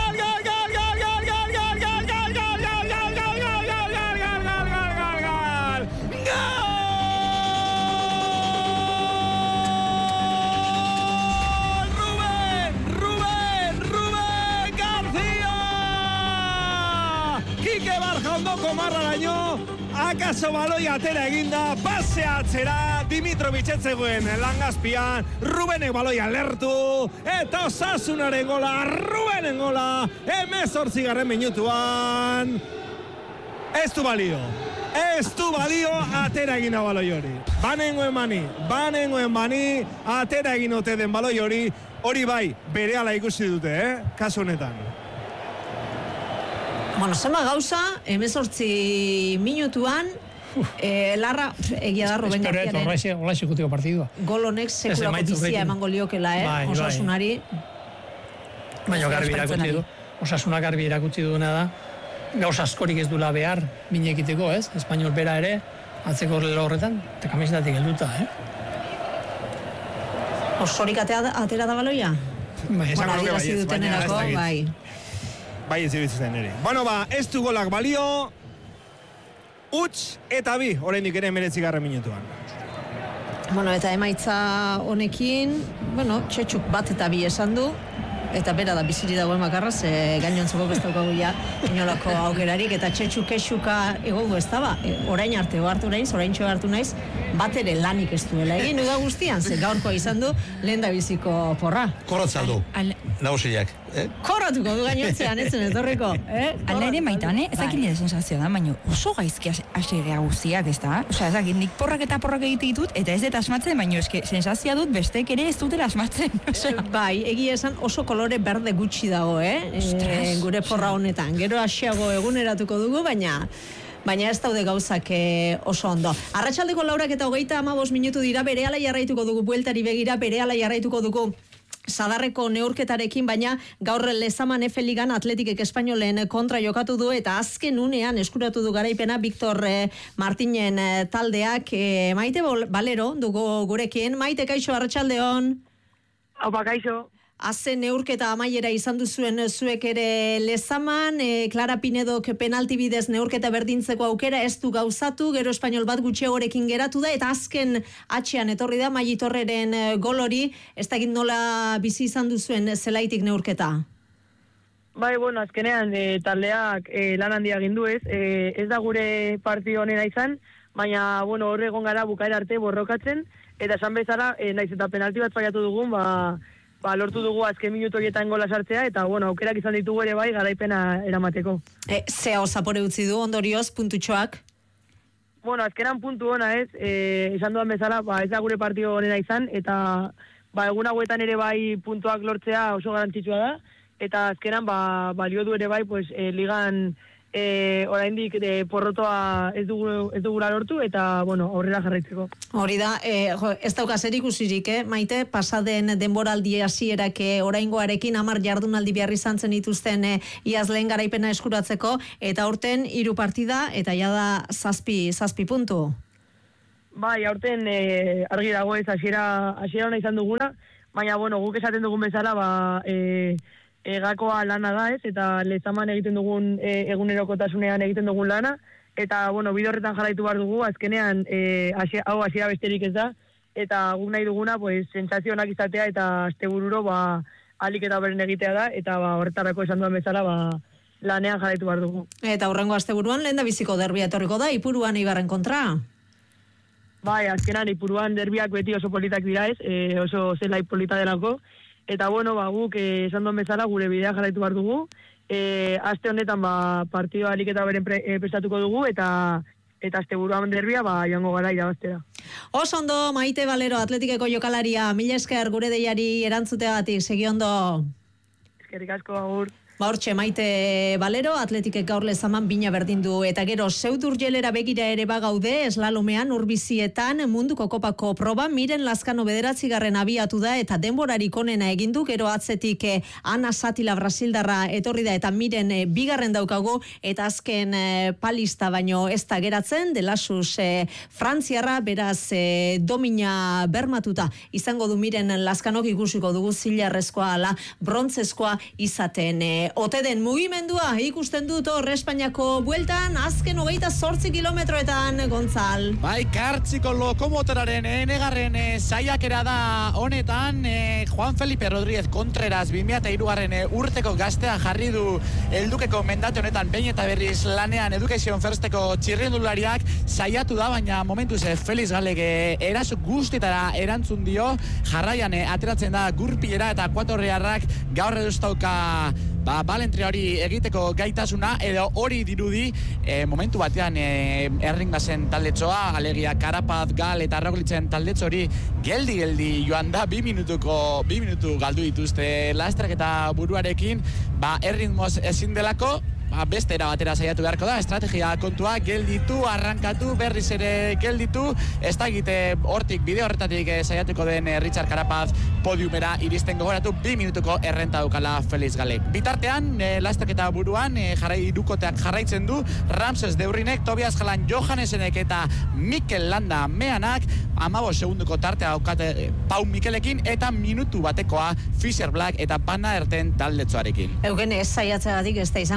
Ondoko marraraino, akaso baloi atera eginda, pasea atzera, Dimitrovic etzegoen langazpian, Rubenek baloia lertu, eta Osasunaren gola, Rubenen gola, 18. minutuan, ez du balio, atera eginda baloi hori. Banengoen bani, atera egin ote den baloi hori bai, berehala ikusi dute, kasu honetan. Zema gauza, 18 minutuan, Larra, egia da Ruben Garziaren. Hola exekutiko partidua. Gol honek sekulako bizia emango liokela, Osasunari. Baina garbi erakutsi du. Osasunak garbi erakutsi duena da. Gauza askorik ez dula behar, minekiteko, Espainol bera ere, atzeko lelo horretan, eta kamisetatik helduta, Osorik atera da baloia? Adierazi dutenerako, bai. Bai ez dibitzen ere. Ez du golak balio, utz eta bi, oraindik ere 19. minutuan. Bueno, eta emaitza honekin, txetxuk bat eta bi esan du, eta bera da biziri dagoen makarra, ze gainontzeko bestaukagu ja inolako aukerarik, eta txetxu kexuka egongo ez da ba, orain arte hartu naiz, orain txo hartu naiz, bat ere lanik ez duela egin, uda guztian, ze gaurkoa izan du, lehen da biziko porra. Korratzaldu, nagusiak. Korratuko du gainontzean, ezen etorriko. Ala ere maitan, ezakin nire sensazioa da, baina oso gaizki asegea guztiak, ez da? Osea, ezakin, nik porrak eta porrak egite ditut, eta ez dut asmatzen, baina eske sensazioa dut bestek ere ez dutela asmatzen. Bai, egia esan oso kolore berde gutxi dago, gure porra honetan. Gero asiago eguneratuko dugu, baina ez daude gauzak oso ondo. Arratsaldeko 4:35 minutu dira, berehala jarraituko dugu, bueltari begira, berehala jarraituko dugu Sadarreko neurketarekin, baina gaur Lezaman F Ligan Atletikek Espainolen kontra jokatu du, eta azken unean eskuratu du garaipena Victor Martinen taldeak. Maite Balero dugu gurekin. Maite, kaixo, arratsaldeon. Opa, kaixo. Azen neurketa amaiera izan duzuen zuek ere Lezaman, Clara Pinedok penalti bidez neurketa berdintzeko aukera ez du gauzatu, gero Espainol bat gutxiagorekin geratu da, eta azken atxean etorri da Maitorreren gol hori, ez dakit nola bizi izan duzuen zelaitik neurketa? Bai, bueno, azkenean taldeak lan handia egin du ez da gure partio honena izan, baina, bueno, horre egon gara bukaera arte borrokatzen, eta esan bezala, naiz eta penalti bat fallatu dugun, lortu dugu azken minutu horietan gola sartzea, eta bueno, aukerak izan ditugu ere bai garaipena eramateko. Zea osapore utzi du ondorioz, puntutxoak? Bueno, azkenan puntu ona esan duan bezala, ez da gure partio honena izan, eta egun hauetan ere bai puntuak lortzea oso garrantzitsua da, eta azkenan balio du ere bai, ligan oraindik porrotoa ez dugula lortu, eta bueno, aurrera jarraitzeko. Hori da, ez dauka zer ikusirik, Maite, pasaden denboraldi hasierak oraingoarekin 10 jardunaldi behar izan zen dituzten iaz lehen garaipena eskuratzeko, eta aurten 3 partida, eta jada 7 puntu. Bai, aurten argi dago ez hasiera ona izan duguna, baina bueno, guk esaten dugun bezala, gakoa lana da eta Lezaman egiten dugun egunerokotasunean egiten dugun lana, eta bueno, bide horretan jarraitu behar dugu, azkenean hau hasiera besterik ez da, eta guk nahi duguna sentsazio onak izatea, eta astebururo alik eta beren egitea da, eta horretarako esan duan bezala lanean jarraitu behar dugu. Eta hurrengo asteburuan lehen da biziko derbia etorriko da, Ipuruan Eibarren kontra? Bai, azkenan Ipuruan derbiak beti oso politak dira oso zelai polita delako, eta bueno, guk esan duen bezala gure bidea jarraitu behar dugu. Aste honetan partidua alik eta beren prestatuko dugu, eta asteburuan derbia joango gara irabaztera. Oso ondo, Maite Balero, Atletikeko jokalaria, mila esker gure deiari erantzuteagatik, segi ondo. Eskerrik asko, agur. Hortxe, Maite Balero, Atletikek gaur Lezaman bina berdin du, eta gero Zeuturgelera begira ere bagaude, eslalomean urbizietan munduko kopako proba, Miren Lazkano 9. abiatu da, eta denborarik onena egin du, gero atzetik Ana Satila Brasildarra etorri da, eta Miren 2. daukago, eta azken palista baino ez da geratzen, Delasus Frantziarra, beraz domina bermatuta izango du Miren Lazkanok, ikusiko dugu zilarrezkoa ala brontzezkoa izaten. Ote den mugimendua ikusten dut hor Espainiako bueltan, azken 28 kilometroetan, Gontzal. Bai, kartziko lokomotoraren enegarren saiakera da honetan, Juan Felipe Rodríguez Contreras 2003 urteko gaztea jarri du heldukeko mendate honetan behin eta berriz lanean Education Firsteko txirrindulariak saiatu da, baina momentuz Felix Galek eraso guztietara erantzun dio, jarraian ateratzen da gurpilera, eta kuatorriarrak gaur eduztauka balentria hori egiteko gaitasuna, edo hori dirudi momentu batean erringazen taldetxoa, alegia Karapaz, Gal eta Roglitzen taldetxo hori geldi joan da, 2 minutu galdu dituzte lastrak eta buruarekin, erritmoz ezin delako, beste era batera saiatu beharko da, estrategia kontua, gelditu, arrankatu, berriz ere gelditu, ez da egite hortik, bide horretatik saiatuko den Richard Carapaz podiumera iristen, gogoratu 2 minutuko errenta dukala Felix Galek. Bitartean, lastaketa buruan, irukoteak jarraitzen du, Ramses Deurrinek, Tobias Jalan Johannesenek eta Mikel Landa Meanak, 15 segunduko tartea daukate Pau Mikelekin, eta minutu batekoa Fischer Black eta Pana Erten taldetxoarekin. Eugen ez saiatzegatik ez da izango Richard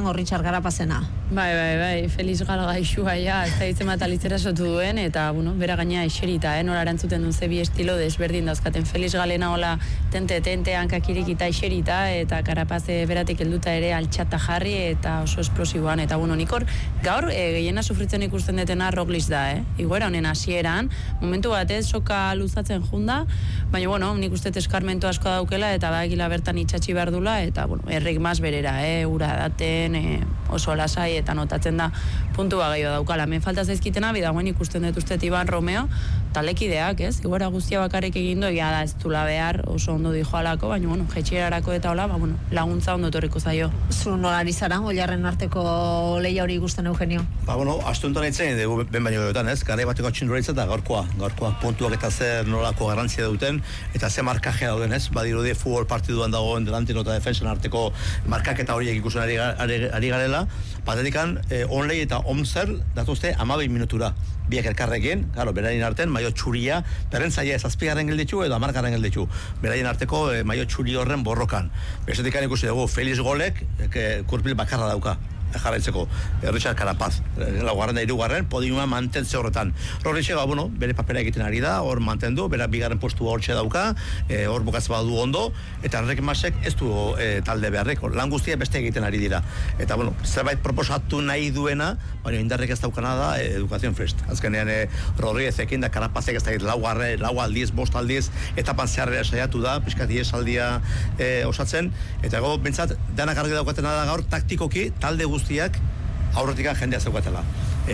Richard Garapazena. Bai, Feliz Gal gaixua ja, ez da hitzen bat alitzera sotu duen, eta, bueno, bera gaina eserita, nola erantzuten duen zebi estilo desberdin dauzkaten. Feliz Galena hola tente, hankakirikita eserita, eta Karapaze beratik helduta ere altxata jarri, eta oso esplosiboan, eta, bueno, nikor, gaur, gehiena sufritzen ikusten detena Roglic da, Iguera honen hasieran, momentu batez, soka luzatzen junda, baina, bueno, nik uste eskarmento asko daukela, eta bagila bertan itxatxi behar dula, eta, bueno, errik maz berera, ura daten, oso lasai, eta notatzen da puntu bagaio daukala. Hemen falta zaizkitena, bidagoen ikusten dut uste Iban Romeo, talekideak, Iguera guztia bakarrik egindu, egia da ez dula behar, oso ondo dijo alako, baina, bueno, jetxierarako eta hola, bueno, laguntza ondo torriko zaio. Zu nolari zara, Oilarren arteko leia hori ikusten, Eugenio? Bueno, astuntan eitzen, dugu ben baino dutan, Garai bateko txindura eitzen, eta gaurkoa puntuak eta zer nolako garrantzia duten, eta ze markajea dauden, badirudi futbol partiduan dagoen delantero eta defensan arteko markaketa horiek ikusten ari garela, patetikan onlei eta omzer datuzte 12 minutura biak elkarrekin, beraien arten maio txuria, berrentzaia zazpigarren gelditxu edo 10garren gelditxu, beraien arteko maio txuri horren borrokan. Besetikan ikusi dugu Feliz Golek kurpil bakarra dauka jarraitzeko, Richard Carapaz, laugarren da hirugarren, podiuma mantentze horretan. Roglic, bere papera egiten ari da, hor mantendu, bera bigarren postua hortxe dauka, hor bukatz badu ondo, eta Enric Masek ez du talde beharreko, lan guztia beste egiten ari dira. Eta, zerbait proposatu nahi duena, baina indarrek ez daukana da Educación First. Azkenean, Rodríguezekin da Carapazek ez da lau aldiz, bost aldiz, etapan zeharrera saiatu da, pixkat esaldia osatzen, eta bentsat, danak argi daukatena da gaur, taktikoki, talde guztiak aurretikan jendea zeukatela.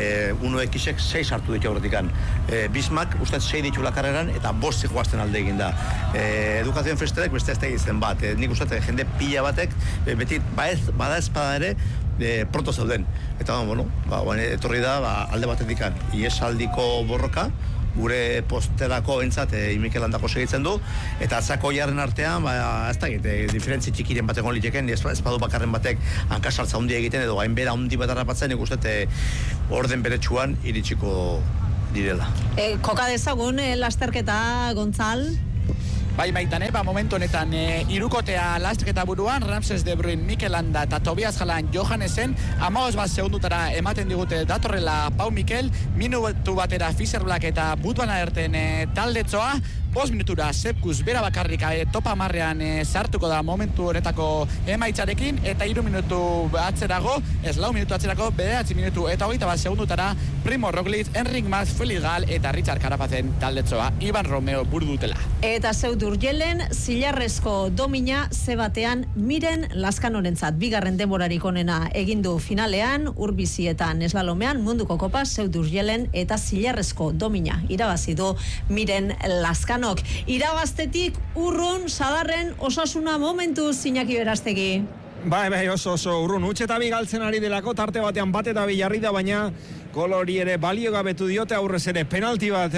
Uno ekisek 6 hartu ditu aurretikan. Bismak, ustez 6 ditu lakarreran, eta 5 zikoazten alde egin da. Educación Firsterek beste ez da egiten bat. Nik ustez jende pila batek, beti bada espada ere, pronto zeuden. Eta, etorri da alde batetikan. Iesaldiko borroka, gure posterako entzat Mikel Landako segitzen du, eta atzako jarren artean, ez da egite, diferentzi txikiren batek onliteken, espadu bakarren batek hankasartza hundi egiten, edo gainbera hundi bat harrapatzen, ikustet orden beretsuan iritsiko direla. Koka dezagun, lasterketa, Gontzal? Bai, Maitane, momentu honetan irukotea lasterketa buruan, Ramses de Bruin, Mikel Landa eta Tobias Jalan Johannesen, 15 segundutara ematen digute datorrela Pau Mikel, minutu batera Fischer Black eta Wout van Aerten taldetzoa, 5 minutura Sepkus bera bakarrik topa marrean sartuko da momentu honetako emaitzarekin, eta 3 minutu atzerago, 4 minutu atzerako, 9 minutu eta 21 segundutara Primo Roglic, Enric Mas, Feliz Gal eta Richard Carapazen taldetzoa, Iban Romeo buru dutela. Eta Urjelen, zilarrezko domina zebatean Miren Laskanorentzat. Bigarren denborarik onena egindu finalean, urbizietan eslalomean, munduko kopa, Urjelen eta zilarrezko domina. Irabazi du Miren Laskanok. Irabaztetik urrun, sadarren, Osasuna momentu Iñaki Berastegi. Bai, oso urrun. Utxe eta bigaltzen ari delako, tarte batean bat eta bilarri da, baina gol hori ere baliogabetu diote, aurrez ere penalti bat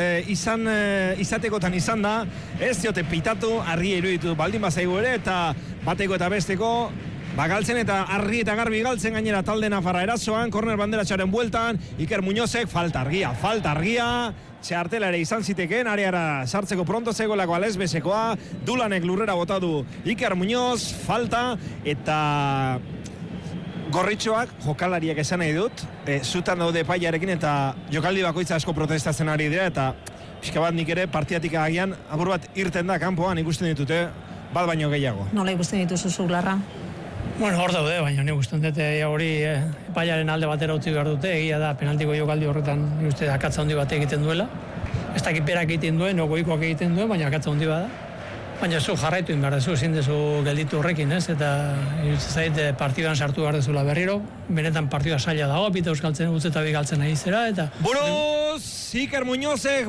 izatekotan izan da, ez diote pitatu, argi iruditu baldin bazaigu ere, eta bateko eta besteko galtzen eta argi eta garbi galtzen gainera talde nafarra erasoan, korner banderatxaren bueltan, Iker Muñozek falta argia, txartela ere izan zitekeen, areara sartzeko pronto zegoelako Alesbesekoa, Dulanek lurrera botadu Iker Muñoz, falta, eta gorritxoak, jokalariak esan nahi dut, zutan daude paiarekin eta jokaldi bakoitza asko protestatzen ari dira, eta pixka bat nik ere partidatik agian agur bat irten da kanpoan ikusten ditute, bat baino gehiago. Nola ikusten dituzu Larra? Bueno, hor daude, baina nik uste dut hori epaiaren alde batera utzi behar dute, egia da penaltiko jokaldi horretan uste akatza handi bat egiten duela. Ez dakit berak egiten duen, goikoak egiten duen, baina akatza handi bada. Baina zu jarraitu behar dezu, ezin dezu gelditu horrekin, ez? Eta zait partiduan sartu behar dezula berriro, benetan partidua zaila dago, pita euskaltzen utzeta bigaltzen nahi zera, eta... Buruz, Iker Muñozek,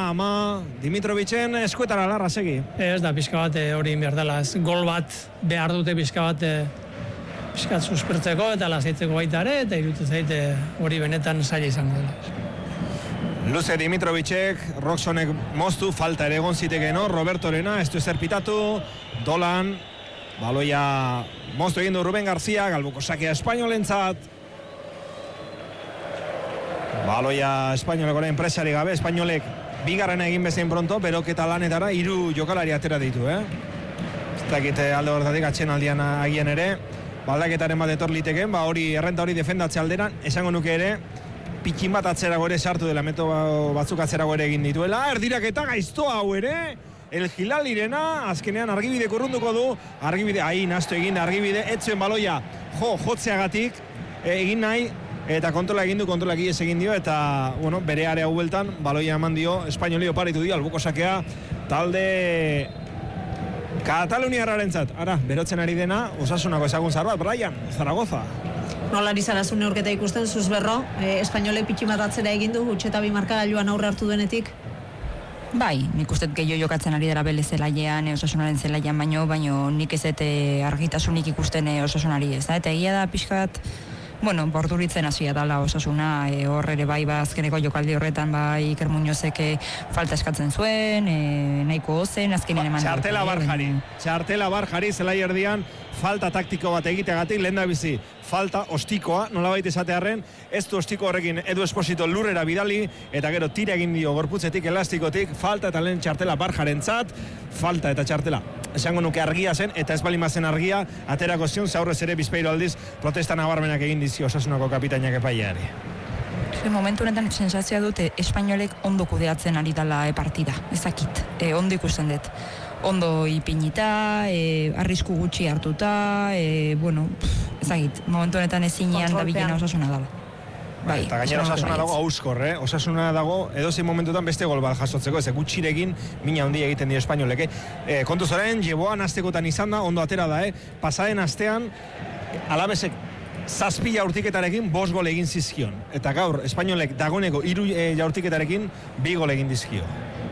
Dimitrovicen eskuetara Larra segi. Ez da, pixka bat hori behar dela, gol bat behar dute pixka bat pixka suspertzeko eta lasaitzeko baita ere, eta irutu zaite hori benetan zaila izango dela. Luze Dimitrovicek, Roxonek moztu, falta ere egon zitekeen hor, Robertorena, ez du ezer pitatu, Dolan, baloia moztu egin du Ruben García, galbuko sakea espainolentzat. Baloia espainolekoren presari gabe, espainolek bigarren egin bezain pronto, beroketa lanetara 3 jokalari atera ditu, Ez dakite alde horretatik atxen aldian agian ere. baldaketaren bat etor liteken, hori errenta hori defendatze alderan, esango nuke ere, pikin bat atzerago ere sartu dela, meto batzuk atzerago ere egin dituela, erdiraketa gaiztoa hau ere, El Hilalirena, azkenean argibide korrunduko du, argibide, nastu egin argibide, etzuen baloia jotzeagatik, egin nahi, eta kontrola egin du, kontrola egiez egin dio, eta, bueno, bere area hueltan, baloia eman dio, espainoli oparitu dio, albuko sakea, talde Kataluniarrarentzat. Ara, berotzen ari dena, Osasunako ezagun zar bat, Brian, Zaragoza. Nolari zarazun neurketa ikusten, Zuzberro, espainolek pitximatatzera egin du, utxeta bi markagailuan aurre hartu duenetik? Bai, nik uste gehiago jokatzen ari dela bele zelaian, Osasunaren zelaian baino nik ez argitasunik ikusten Osasunari ez da, eta egia da pixkat, bueno, borduritzen hasia dala Osasuna, hor ere bai azkeneko jokaldi horretan bai Iker Muñozek falta eskatzen zuen, nahiko ozen, azkenean eman Txartela Barjari, zelai erdian, falta taktiko bat egiteagatik, lehen da bizi, falta ostikoa, nolabait esatearren, ez du ostiko horrekin Edu Esposito lurrera bidali, eta gero tira egin dio gorputzetik, elastikotik, falta eta lehen Txartela Barjarentzat, falta eta Txartela. Esango nuke argia zen, eta ez balima zen argia, aterako zion, zaurrez ere bizpeiro aldiz, protesta nabarmenak egin dizio Osasunako kapitainak epaileari. Momentu honetan sensazioa dute espainolek ondo kudeatzen ari dela partida, ezakit, ondo ikusten dut. Ondo ipinita, arrisku gutxi hartuta, bueno, ezagit, momentu honetan ezinean da bilena Osasuna dela. Bai, eta gainera Osasuna dago auskor, Osasuna dago edozein momentutan beste gol bat jasotzeko, ez gutxirekin mina handia egiten dio espainolek. Kontuz orain, jeboan astekotan izan da, ondo atera da, pasaden astean, Alabesek 7 jaurtiketarekin 5 gol egin zizkion. Eta gaur, espainolek dagoneko 3 jaurtiketarekin 2 gol egin dizkio.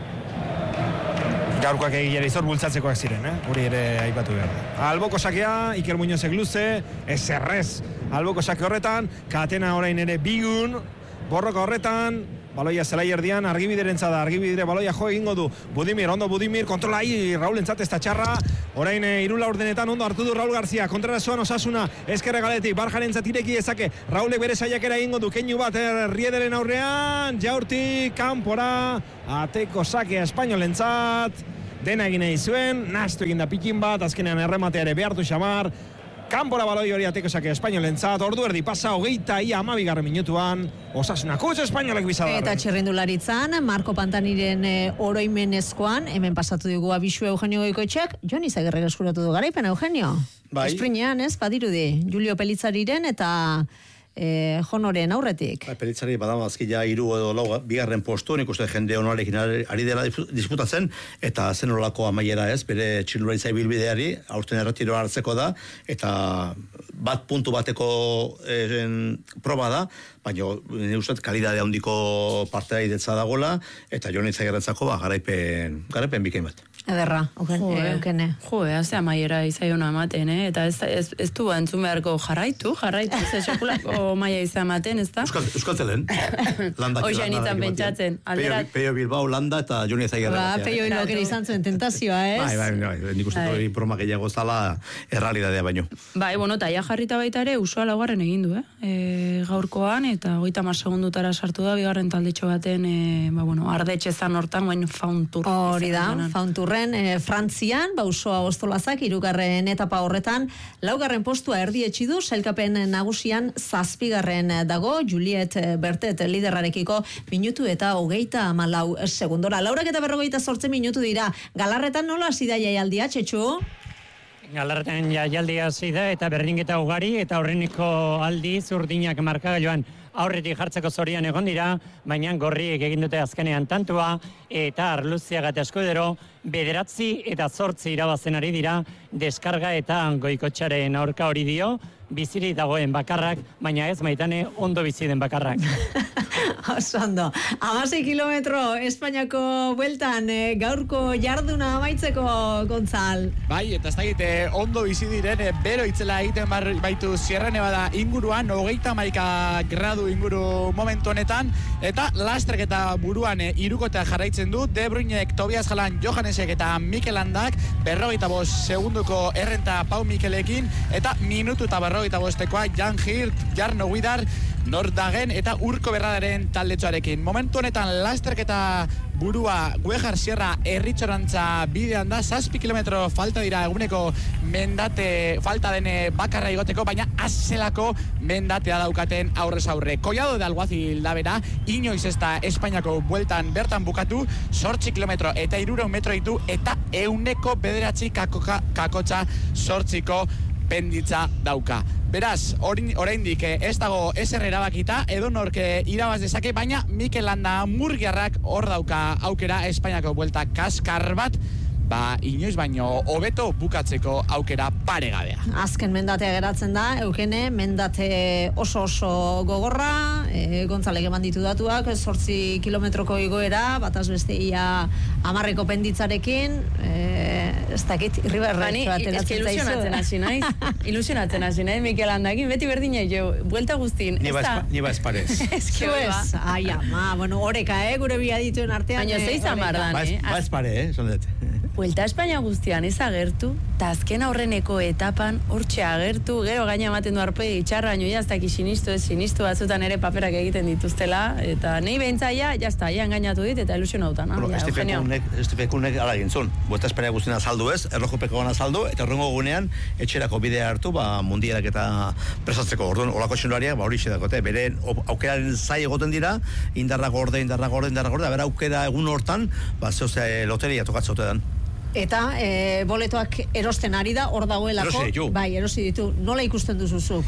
Gaurkoak egilera izor bultzatzekoak ziren, hori ere aipatu behar da. Alboko sakea, Iker Muñozek luze, ez errez. Alboko sake horretan, Katena orain ere bigun, borroka horretan, baloia zelai erdian, argibiderentza da, argibidere baloia jo egingo du. Budimir, ondo Budimir, kontrola Raulentzat ez da txarra, orain irula ordenetan ondo hartu du Raul Garzia, kontrarazoan Osasuna, ezkerra galetik, Barjarentzat ireki ezake, Raulek bere saiakera egingo du, keinu bat Riederen aurrean, jaurtik, kanpora, ateko sakea espainolentzat, dena egin nahi zuen, nastu egin da pikin bat, azkenean errematea ere behartu xamar, kanpora baloi hori ateko sake espainolentzat, ordu erdi pasa 22. minutuan, Osasunako espainolek bizarra. Eta txirrindularitzan, Marko Pantaniren oroimenezkoan, hemen pasatu dugu abisu Eugenio Goikoetxeak, Jon Izagirrek eskuratu du garaipen, Eugenio. Bai. Esprinean, badirudi, Julio Pelitzariren eta Jonoren aurretik. Pelitzari badama azkila 3 edo 4 bigarren postu, nik uste jende honorekin ari dela disputatzen, eta zen olako amaiera ez, bere txirrindularitza ibilbideari, aurten erretiroa hartzeko da, eta bat puntu bateko proba da, baina nire uste kalidade handiko partea idetza dagoela, eta Jon Izagirrentzako garaipen bikain bat. Ederra, Eukene. Haze amaiera izaiona ematen, eta ez du entzun beharko jarraitu, ze sekulako maia izan ematen, ez da? Euskaltelen. Hoxain izan pentsatzen. Peio Bilbao, Landa eta Jon Izagirren. Peio Bilbao izan zuen tentazioa, ez? Bai, nik uste hori broma gehiago zala errealidadea baino. Bai, bueno, taia jarrita baita ere, usua laugarren egin du, gaurkoan, eta 30 segundutara sartu da, bigarren taldetxo baten, ardetxe zan hortan, fauntur. Hori da, faunturren, Frantzian, Usoa Ostolazak, 3. etapa horretan, 4. postua erdietsi du, sailkapen nagusian 7. dago, Juliet Bertet liderrarekiko minutu eta 34 segundora. 48 minutu dira, Galarretan nola hasi da jaialdia, Txetxu? Galarretan jaialdia hasi da eta berdinketa ugari eta aurreneko aldi zurdinak markagailuan aurretik jartzeko zorian egon dira, baina gorriek egin dute azkenean tantua, eta Arluziaga eta Eskudero 9 eta 8 irabazen ari dira, deskarga eta Goikotxaren aurka hori dio, biziri dagoen bakarrak, baina ez Maitane ondo bizi den bakarrak. Osondo. 16 kilometro Espainiako bueltan gaurko jarduna amaitzeko, Gontzal. Bai, eta ez dakite ondo bizi diren bero itzela egiten baitu Sierra Nevada inguruan, 31 gradu inguru momentu honetan, eta lasterketa buruan irukotea jarraitzen du, De Bruynek, Tobias Jalan, Johannesek eta Mikel Landak, 45 segunduko errenta Pau Mikelekin, eta minutu eta 45 Jan Hirt, Jarno Guidar, nor dagen eta Urko Berradaren taldetxoarekin. Momentu honetan lasterketa burua Guejar Sierra Erritxorantza bidean da, 7 kilometro falta dira eguneko mendate falta dene bakarra igoteko, baina azelako mendatea daukaten aurrez aurre. Collado de Alguazil da bera, inoiz ez da Espainiako bueltan bertan bukatu, 8 kilometro eta 300 metro ditu, eta euneko bederatzi kakotxa 8ko penditza dauka. Beraz, oraindik ez dago ezer erabakita, edonork irabaz dezake, baina Mikel Landa murgiarrak hor dauka aukera Espainiako buelta kaskar bat, inoiz baino hobeto bukatzeko aukera paregabea. Azken mendatea geratzen da, Eukene, mendate oso gogorra, Gontzalek eman ditu datuak, 8 kilometroko igoera, bataz besteia 10ko penditzarekin, ez dakit, irribarretxo ateratzen zaizu. Ilusionatzen hasi naiz, Mikel Landakin, beti berdina jo, buelta guztin. Ni ba espares. Zuez, bueno, oreka, gure bi adituen artean. Baina zeiz amardan, Ba espare, sondet. Buelta Espainia guztian ez agertu, eta azken aurreneko etapan hortxe agertu, gero gaina ematen du arpegi itxarra, baino jaztak sinistu batzutan ere paperak egiten dituztela, eta nahi behintzaia, jazta, engainatu dit, eta ilusionautan. Estipekunek ala gintzun. Buelta Espainia guztian azaldu ez, erlojupeko gana azaldu, eta horrengo gunean, etxerako bidea hartu, mundialak eta presatzeko. Orduan, olako txunulariak, hori xedakote, bere aukeraren zai egoten dira, indarra gorde, bera aukera egun hortan, loteria tokatzote dan. Eta boletoak erosten ari da, hor dagoelako. Erosi ditu. Nola ikusten duzuzuk?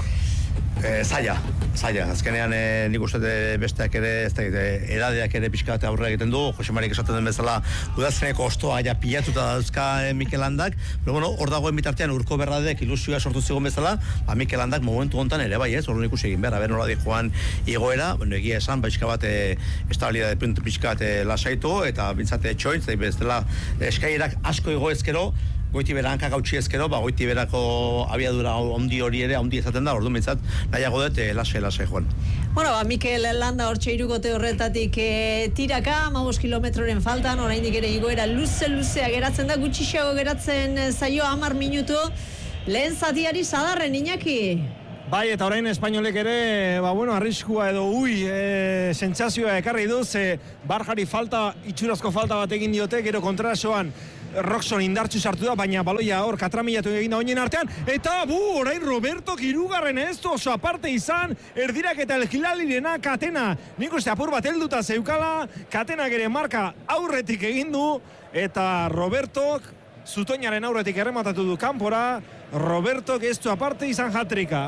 Zaila. Azkenean nik uste besteak ere, edadeak ere pixka bat aurrera egiten du, Jose Marik esaten den bezala, udazkeneko ostoa ja pilatuta dauzka Mikel Landak, pero bueno, hor dagoen bitartean Urko Berradek ilusioa sortu zigon bezala, Mikel Landak momentu hontan ere bai ez, hor ikusi egin behar, nola di joan igoera, egia esan, pixka bat estabilidade puntu pixka bat lasaitu, eta bintzate txoitz, bezala eskailerak asko igo ezkero, goiti bera hankak hautsi ezkero, goiti berako abiadura ondi hori ere, ondi ezaten da, orduan bintzat, nahiago dut, lasai joan. Bueno, Mikel Landa hortxe irukote horretatik tiraka, 15 kilometroren faltan, oraindik ere igoera luzea geratzen da, gutxixago geratzen zaio 10 minutu, lehen zatiari sadarren, Iñaki. Bai, eta orain espainolek ere, arriskua edo sentsazioa ekarri du, Barjari itxurazko falta bat egin diote, gero kontrasoan Roxon indartsu sartu da, baina baloia hor katramilatu egin da oinen artean, eta orain Roberto hirugarren ez du oso aparte izan, erdirak eta elgilalirena Katena, nik uste apur bat helduta zeukala, Katenak ere marka aurretik egin du, eta Robertok Zutoinaren aurretik errematatu du kanpora, Robertok ez du aparte izan hatrika.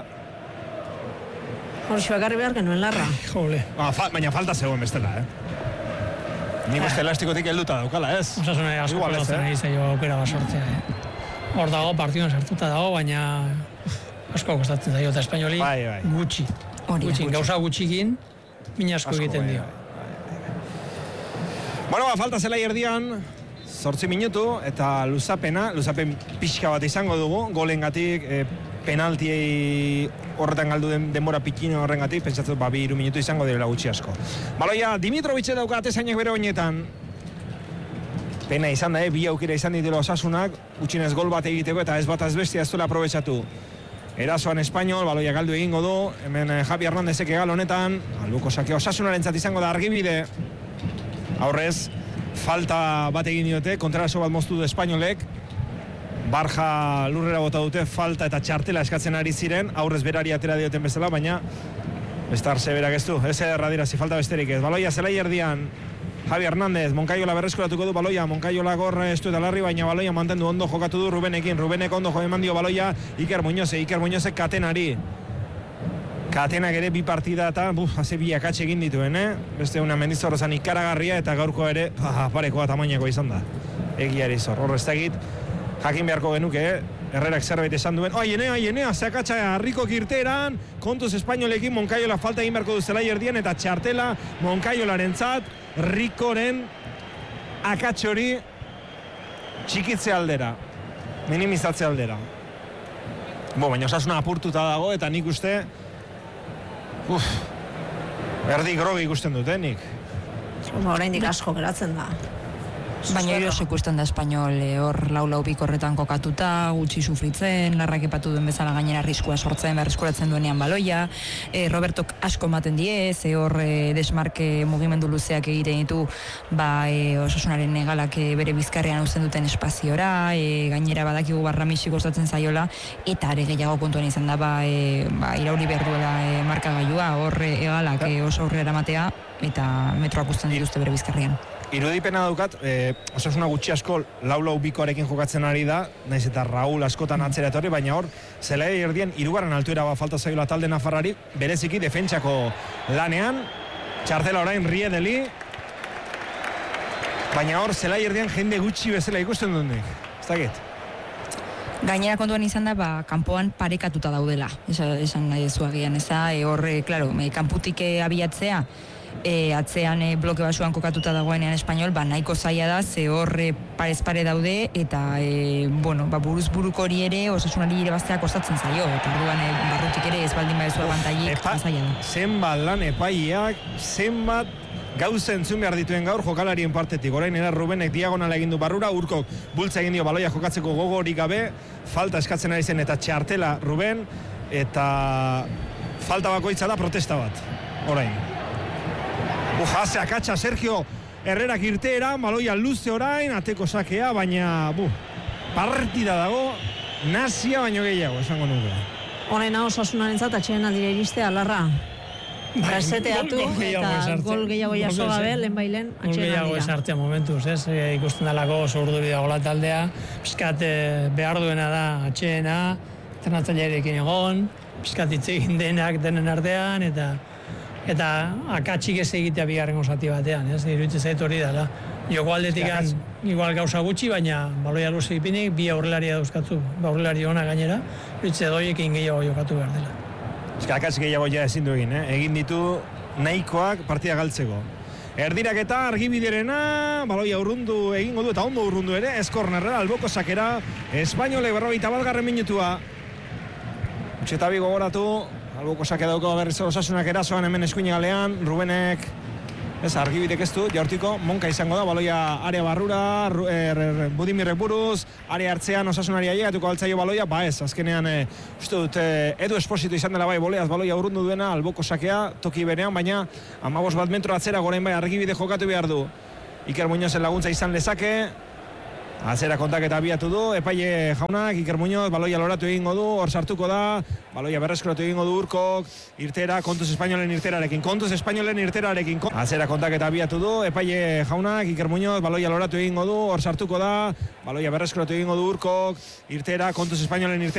Horxo agarri behar genuen larra. Baina falta zegoen bestela, Nik uste elastikotik helduta daukala, ez? Osasune asko kostatzen ari zaio aukera bat sortzea, Hor dago, partiduen sartuta dago, baina asko kostatzen zaio, eta espainoli gutxi. Gauza gutxikin, mina asko egiten dio. Bueno, falta zela erdian, 8 minutu, eta luzapen pixka bat izango dugu, golengatik, penaltiei horretan galdu den denbora pikino horrengatik, pentsatzen 2-3 minutu izango direla gutxi asko. Baloia, Dimitrovic dauka atezainak bere oinetan. Pena izan da, bi aukera izan ditela Osasunak, utxinez gol bat egiteko eta ez bat azbestia ez duela aprobetsatu. Erasoan Espainol, baloia galdu egingo du, hemen Javi Hernandezek egal honetan, albuko sake Osasunarentzat izango da argibide. Aurrez, falta bat egin diote, kontraraso bat moztu du Espainolek, Barja lurrera bota dute, falta eta txartela eskatzen ari ziren, aurrez berari atera dioten bezala, baina bestar zeberak ez du, ez erradira, si falta besterik ez. Baloia zelai erdian, Javi Hernández, Monkaiola berreskuratuko du baloia, Monkaiola gorra estu eta larri, baina baloia mantendu ondo jokatu du Rubenekin, Rubenek ondo jo eman dio baloia, Iker Muñozek Katenari. Katenak ere bi partida eta haze bi akatxe egin dituen, Beste una Mendizorrozan ikaragarria eta gaurko ere parekoa tamainako izan da. Egiari zor, horre ez dakit, jakin beharko genuke, Herrerak zerbait esan duen, aienea, zeakatxa harriko kirteran, kontuz Espainolekin Monkaiola falta egin beharko du zelai erdian, eta txartela Monkaiolarentzat, Rikoren akatxe hori txikitze aldera, minimizatze aldera. Baina Osasuna apurtuta dago, eta nik uste, erdi grogi ikusten dut, nik. Oraindik asko geratzen da. Baina erosek ikusten da Espainol hor lau bikorretan kokatuta, gutxi sufritzen, larrak epatu duen bezala gainera arriskua sortzen, berreskuratzen duenean baloia, Robertok asko ematen die, ze hor desmarke mugimendu luzeak egiten ditu, Osasunaren galak bere bizkarrean uzten duten espaziora, gainera badakigu Ramisi kostatzen zaiola, eta are gehiago kontuan izan da, irauli behar duela markagailua, hor egalak oso aurrera matea, eta metroak uzten dituzte bere bizkarrean. Irudipena daukat, Osasuna gutxi asko lau bikoarekin jokatzen ari da, naiz eta Raúl askotan atzera etorri, baina hor, zelai erdien, 3. altuera falta zaiola talde nafarrari, bereziki defentsako lanean, txartela orain Riedeli, baina hor, zelai erdien jende gutxi bezala ikusten duenik, ez dakit? Gainera kontuan izan da, kanpoan parekatuta daudela, esan nahi ezuagian, hor, klaro, kanputik abiatzea, atzean bloke basuan kokatuta dagoenean Espainol, nahiko zaila da, ze hor parez pare daude, eta buruz buruko hori ere, Osasunari ere baztea kostatzen zaio, eta orduan barrutik ere ez baldin badezu abantailik, zaila da. Zenbat lan epaileak, zenbat gauza entzun behar dituen gaur jokalarien partetik. Orain era Rubenek diagonala egin du barrura, Urkok bultza egin dio baloia jokatzeko gogorik gabe, falta eskatzen ari zen eta txartela Ruben, eta falta bakoitza da protesta bat, orain. Se akatsa Sergio Herrerak irteera, baloia luze orain, ateko sakea, baina partida dago, nazia baino gehiago, esango nuke. Honena Osasunarentzat atxeen aldire iristea, Larra. Reseteatu eta gol gehiago jaso gabe, lehenbailen atxeen aldira. Gol gehiago esartea momentuz, ikusten dalako oso urduri dagoela taldea, pizkat behar duena da atxeena, entrenatzailearekin egon, pizkat hitz egin denak denen artean, eta akatsik ez egitea bigarrengo zati batean, iruditzen zait hori dela. Joko aldetik igual gauza gutxi, baina baloia luze ipinik, bi aurrelaria dauzkatzu, aurrelari ona gainera, iruditzen doiekin gehiago jokatu behar dela. Akatsik gehiago ja ezin du egin ditu nahikoak partida galtzeko. Erdiraketa argibiderena, baloia urrundu egingo du, eta ondo urrundu ere, eskornerrera, alboko sakera, Espainole 41. minutua. Utxetabi gogoratu, alboko sake dauko berriz Osasunak erasoan hemen eskuine galean, Rubenek, argibidek ez du, jaurtiko, Monka izango da, baloia area barrura, Budimirrek buruz, area hartzean Osasunari ailegatuko altzaio baloia, azkenean, uste dut, Edu Esposito izan dela boleaz, baloia urrundu duena, alboko sakea, toki berean, baina 15 metro atzera gorein argibide jokatu behar du. Iker Muñozen laguntza izan lezake, atzera kontaketa abiatu du, epaile jaunak, Iker Muñoz, baloia loratu egingo du, hor sartuko da, baloia berreskuratu egingo du Urkok, irtera, kontuz Espainolen irterarekin, atzera kontaketa abiatu du, epaile jaunak, Iker Muñoz, baloia loratu egingo du, hor sartuko da, baloia berreskuratu egingo du Urkok, irtera, kontuz Espainolen